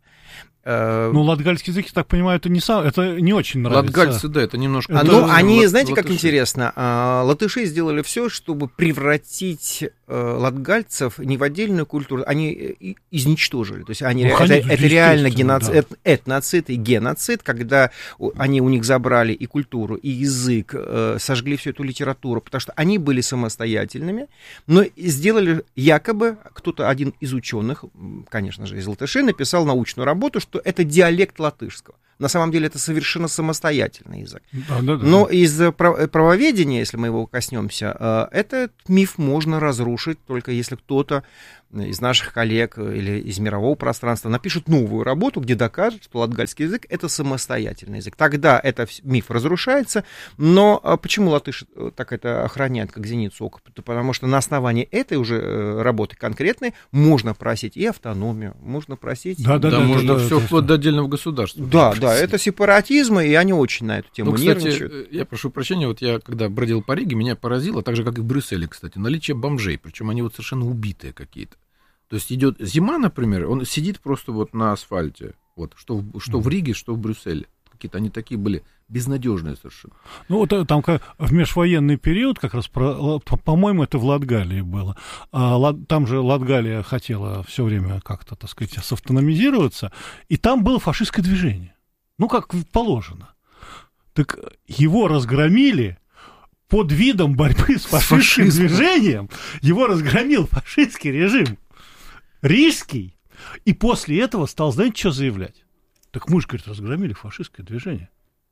Ну, латгальский язык, я так понимаю, это не, сам, это не очень нравится. Латгальцы, да, это немножко... Это... Ну, они, лат... знаете, латыши. Как интересно, латыши сделали все, чтобы превратить латгальцев не в отдельную культуру, они изничтожили. То есть они, ну, это, это реально геноцид, да. этноцид и геноцид, когда они у них забрали и культуру, и язык, сожгли всю эту литературу, потому что они были самостоятельными, но сделали якобы, кто-то один из ученых, конечно же, из латышей, написал научную работу, что это диалект латышского. На самом деле это совершенно самостоятельный язык. Да, да, да. Но из правоведения, если мы его коснемся, этот миф можно разрушить только если кто-то из наших коллег или из мирового пространства напишет новую работу, где докажет, что латгальский язык — это самостоятельный язык. Тогда этот миф разрушается. Но почему латыши так это охраняют, как зеницу ока? Потому что на основании этой уже работы конкретной можно просить и автономию, можно просить... Да, да, да, да, можно да, все да, вплоть да. до отдельного государства. Да, да, это сепаратизм, и они очень на эту тему ну, кстати, нервничают. Я прошу прощения, вот я когда бродил по Риге, меня поразило, так же, как и в Брюсселе, кстати, наличие бомжей, причем они вот совершенно убитые какие-то. То есть идет зима, например, он сидит просто вот на асфальте, вот, что, в, что в Риге, что в Брюсселе. Какие-то они такие были безнадежные совершенно. Ну, вот там как, в межвоенный период, как раз, про, по-моему, это в Латгалии было. А, там же Латгалия хотела все время как-то, так сказать, савтономизироваться, и там было фашистское движение. Ну, как положено. Так его разгромили, под видом борьбы с фашистским Фашизм. движением его разгромил фашистский режим рижский, и после этого стал, знаете, что заявлять? Так мы же, говорит, разгромили фашистское движение.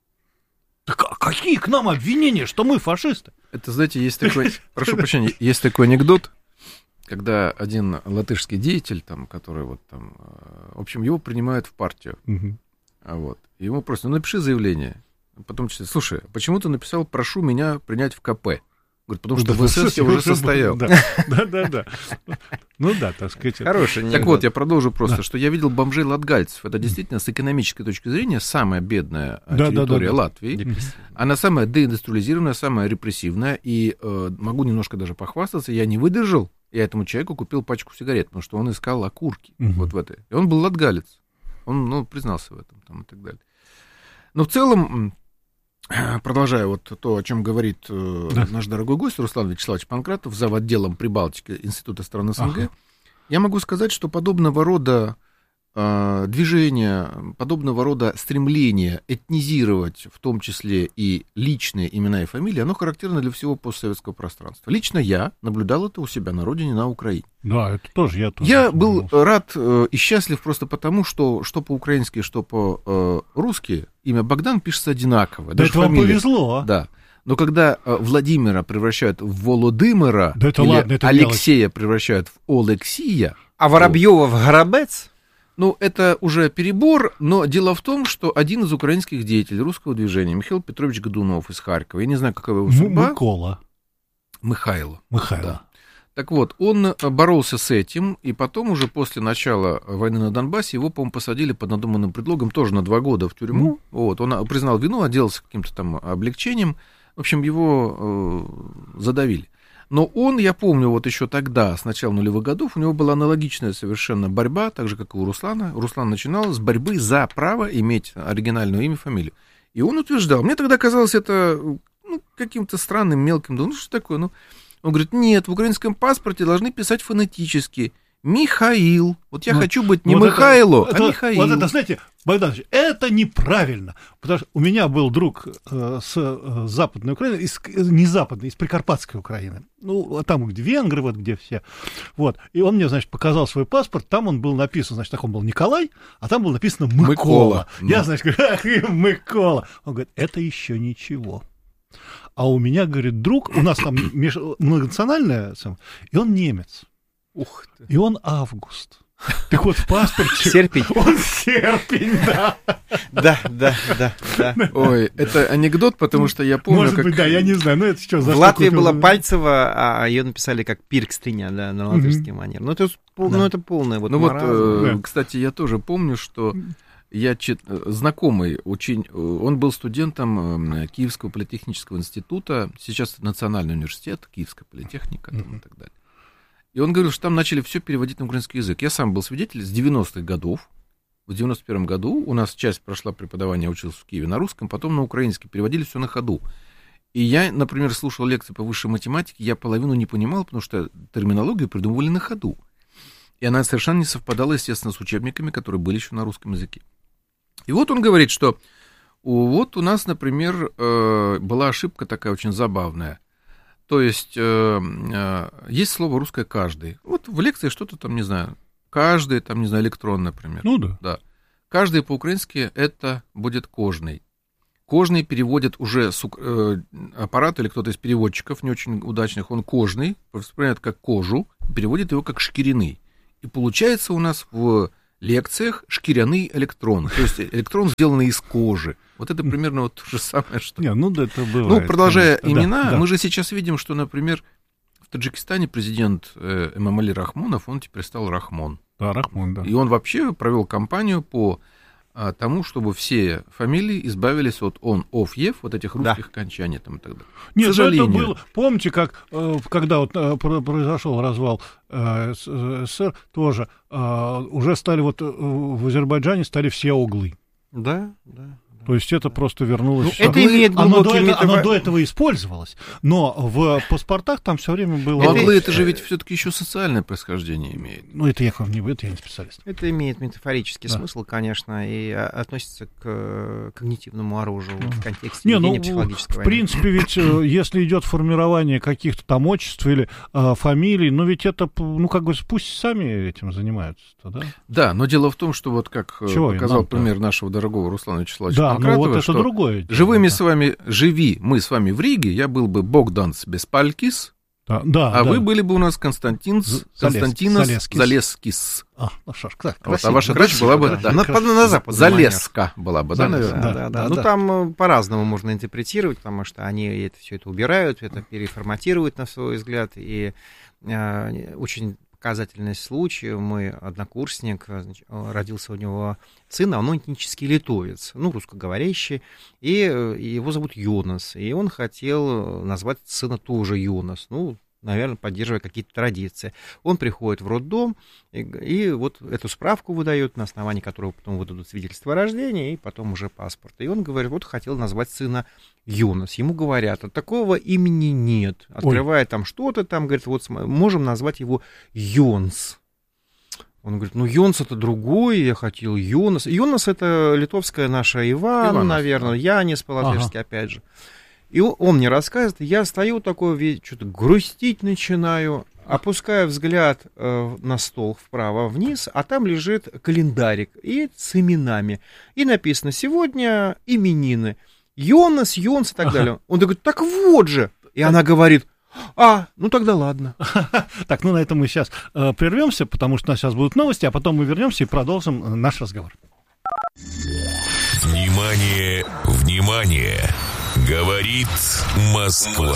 Так а какие к нам обвинения, что мы фашисты? Это, знаете, есть такой, прошу прощения, есть такой анекдот, когда один латышский деятель, там, который вот там, в общем, его принимают в партию, Угу. а вот, и ему просто, ну, напиши заявление, потом читает, слушай, почему ты написал, прошу меня принять в ка пэ? Говорит, потому что в эс эс я уже состоял. Да, да, да. Ну да, так сказать. Хороший Так анекдот. вот, я продолжу просто, Да. что я видел бомжей-латгальцев. Это действительно, с экономической точки зрения, самая бедная э, Да, да, территория да, да. Латвии. Она самая деиндустриализированная, самая репрессивная. И э, могу немножко даже похвастаться, я не выдержал, я этому человеку купил пачку сигарет, потому что он искал окурки Мгм. вот в этой. И он был латгалец. Он, ну, признался в этом там, и так далее. Но в целом, м, продолжая вот то, о чем говорит э, Да. наш дорогой гость Руслан Вячеславович Панкратов, зав. Отделом Прибалтики Института стран СНГ, Ага. я могу сказать, что подобного рода э, движения, подобного рода стремление этнизировать, в том числе и личные имена и фамилии, оно характерно для всего постсоветского пространства. Лично я наблюдал это у себя на родине, на Украине. Да, это тоже я тоже. Я был рад э, и счастлив просто потому, что что по-украински, что по-русски имя Богдан пишется одинаково. Да даже это вам фамилия. повезло, а? Да. Но когда э, Владимира превращают в Володимира, Да это или ладно, это Алексея превращают в Олексия, А Воробьева в Горобец? ну, это уже перебор, но дело в том, что один из украинских деятелей русского движения, Михаил Петрович Годунов из Харькова, я не знаю, какова его М- судьба, Микола. Михайло. Михайло. Да. Так вот, он э, боролся с этим, и потом уже после начала войны на Донбассе его, по-моему, посадили под надуманным предлогом тоже на два года в тюрьму. Вот, он а, признал вину, отделался каким-то там облегчением. В общем, его э, задавили. Но он, я помню, вот еще тогда, с начала нулевых годов, у него была аналогичная совершенно борьба, так же, как и у Руслана. Руслан начинал с борьбы за право иметь оригинальное имя и фамилию. И он утверждал, мне тогда казалось это ну, каким-то странным, мелким, ну что такое, ну... Он говорит, нет, в украинском паспорте должны писать фонетически. Михаил. Вот я Вот, хочу быть не вот Михайло, это, а Михаил. Вот это, знаете, Богданович, это неправильно. Потому что у меня был друг э, с э, Западной Украины, из, не Западной, из Прикарпатской Украины. Ну, там, где венгры, вот где все. Вот. И он мне, значит, показал свой паспорт, там он был написан, значит, так он был Николай, а там было написано Микола. Микола. Я, Ну. значит, говорю, ах, и Микола. Он говорит, это еще ничего. А у меня, говорит, друг, у нас там меж... многонациональная, и он немец. Ух ты. И он Август. Так вот, в паспорте... Серпень. Он серпень, да. Да, да, да, да. Ой, это анекдот, потому что я помню, Может как... быть, да, я не знаю, но это что за В что Латвии купил? была Пальцева, а ее написали как Пиркстриня, да, на латышский манер. Ну, это, пол- Да. ну, это полное вот Ну вот, маразм. э, Да. кстати, я тоже помню, что я чит... знакомый очень... Он был студентом э, Киевского политехнического института, сейчас это Национальный университет, Киевская политехника там, и так далее. И он говорил, что там начали все переводить на украинский язык. Я сам был свидетелем с девяностых годов. В девяносто первом году у нас часть прошла преподавание, я учился в Киеве на русском, потом на украинский, переводили все на ходу. И я, например, слушал лекции по высшей математике, я половину не понимал, потому что терминологию придумывали на ходу. И она совершенно не совпадала, естественно, с учебниками, которые были еще на русском языке. И вот он говорит, что вот у нас, например, была ошибка такая очень забавная. То есть есть слово русское «каждый». Вот в лекции что-то там, не знаю, каждый, там, не знаю, электрон, например. Ну да. Да. Каждый по-украински это будет кожный. Кожный переводит уже с э, аппарат или кто-то из переводчиков не очень удачных, он кожный, воспринимает как кожу, переводит его как шкиряный. И получается у нас в лекциях шкиряный электрон. То есть электрон, сделанный из кожи. Вот это примерно вот то же самое, что... Не, ну да, это бывает. Ну, продолжая конечно. имена, Да, да. мы же сейчас видим, что, например, в Таджикистане президент э, Эмомали Рахмонов, он теперь стал Рахмон. Да, Рахмон, да. И он вообще провел кампанию по а, тому, чтобы все фамилии избавились от он, ов, ев, вот этих русских окончаний там и так далее. Нет, К сожалению. это было. Помните, как э, когда вот э, про- произошел развал э, с- э, СССР, тоже э, уже стали вот э, в Азербайджане стали все углы. Да, да. То есть это просто вернулось... Ну, это имеет оно, до метафор... это, оно до этого использовалось, но в паспортах там все время было... Но оглы это же ведь все-таки еще социальное происхождение имеет. Ну, это я не это я не специалист. Это имеет метафорический да. смысл, конечно, и относится к когнитивному оружию mm. в контексте не, ведения ну, психологической в войны. В принципе, ведь если идет формирование каких-то там отчеств или э, фамилий, ну ведь это, ну как бы, пусть сами этим занимаются-то, да? Да, но дело в том, что вот как Чего показал пример нашего дорогого Руслана Вячеславовича да, Панкратова, ну вот это что другое дело, живыми да. с вами, живи мы с вами в Риге, я был бы Богданс Беспалькис, да, да, а да. вы были бы у нас Константинс, Константинос Залескис. Залескис. А, ну что ж, так, вот, а ваша дочь была бы да, да, на, на запад. Залеска была бы, да, наверное? Да, да, да. да. Ну, да. Там по-разному можно интерпретировать, потому что они это, все это убирают, это переформатируют, на свой взгляд, и э, очень показательный случай. Мой однокурсник, родился у него сын, он этнический литовец, ну, русскоговорящий, и его зовут Йонас, и он хотел назвать сына тоже Йонас, ну, наверное, поддерживая какие-то традиции. Он приходит в роддом, и, и вот эту справку выдает, на основании которой потом выдадут свидетельство о рождении, и потом уже паспорт. И он говорит, вот хотел назвать сына Йонас. Ему говорят, а такого имени нет. Открывает там что-то, там, говорит, вот можем назвать его Йонс. Он говорит, ну, Йонс это другой, я хотел Йонас. Йонас это литовская наша Иван, Иванов, наверное, да. Янис по-латышски, ага. опять же. И он мне рассказывает, я стою такой, что-то грустить начинаю, опускаю взгляд э, на стол вправо-вниз, а там лежит календарик и с именами. И написано сегодня именины. Йонас, Йонс и так ага. далее. Он говорит, так вот же. И она говорит, а, ну тогда ладно. Так, ну на этом мы сейчас э, прервемся, потому что у нас сейчас будут новости, а потом мы вернемся и продолжим наш разговор. Внимание, внимание! Говорит Москва.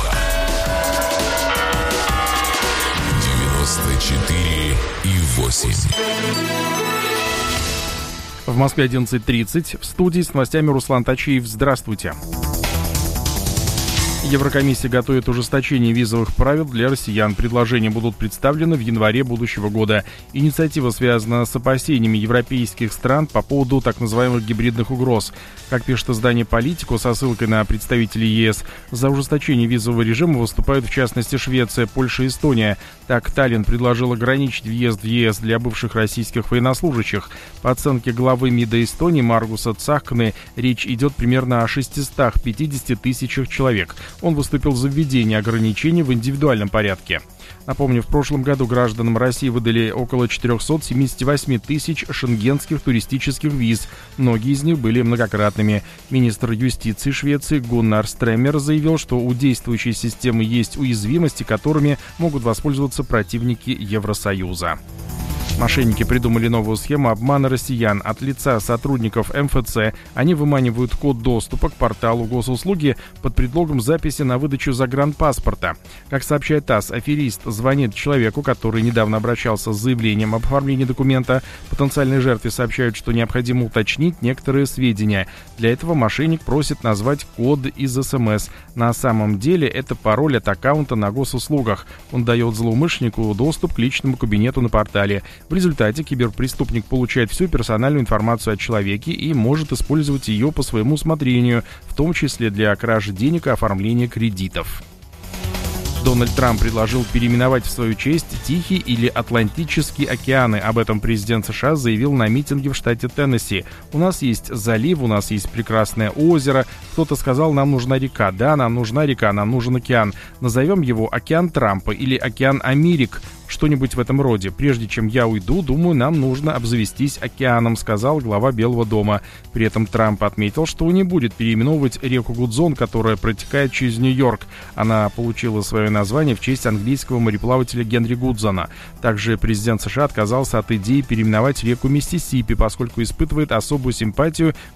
девяносто четыре и восемь. В Москве одиннадцать тридцать. В студии с новостями Руслан Тачиев. Здравствуйте. Еврокомиссия готовит ужесточение визовых правил для россиян. Предложения будут представлены в январе будущего года. Инициатива связана с опасениями европейских стран по поводу так называемых гибридных угроз. Как пишет издание «Политику» со ссылкой на представителей ЕС, за ужесточение визового режима выступают в частности Швеция, Польша и Эстония. Так, Таллин предложил ограничить въезд в ЕС для бывших российских военнослужащих. По оценке главы МИДа Эстонии Маргуса Цахкны, речь идет примерно о шестистах пятидесяти тысячах человек. Он выступил за введение ограничений в индивидуальном порядке. Напомню, в прошлом году гражданам России выдали около четыреста семьдесят восемь тысяч шенгенских туристических виз. Многие из них были многократными. Министр юстиции Швеции Гуннар Стремер заявил, что у действующей системы есть уязвимости, которыми могут воспользоваться противники Евросоюза. Мошенники придумали новую схему обмана россиян. От лица сотрудников эм эф цэ они выманивают код доступа к порталу госуслуги под предлогом записи на выдачу загранпаспорта. Как сообщает ТАСС, аферист звонит человеку, который недавно обращался с заявлением об оформлении документа. Потенциальной жертве сообщают, что необходимо уточнить некоторые сведения. Для этого мошенник просит назвать код из эс эм эс. На самом деле это пароль от аккаунта на госуслугах. Он дает злоумышленнику доступ к личному кабинету на портале. В результате киберпреступник получает всю персональную информацию о человеке и может использовать ее по своему усмотрению, в том числе для кражи денег и оформления кредитов. Дональд Трамп предложил переименовать в свою честь Тихий или Атлантический океаны. Об этом президент США заявил на митинге в штате Теннесси. У нас есть залив, у нас есть прекрасное озеро. Кто-то сказал, нам нужна река. Да, нам нужна река, нам нужен океан. Назовем его океан Трампа или океан Америк. Что-нибудь в этом роде. Прежде чем я уйду, думаю, нам нужно обзавестись океаном, сказал глава Белого дома. При этом Трамп отметил, что не будет переименовывать реку Гудзон, которая протекает через Нью-Йорк. Она получила свое название в честь английского мореплавателя Генри Гудзона. Также президент США отказался от идеи переименовать реку Миссисипи, поскольку испытывает особую симпатию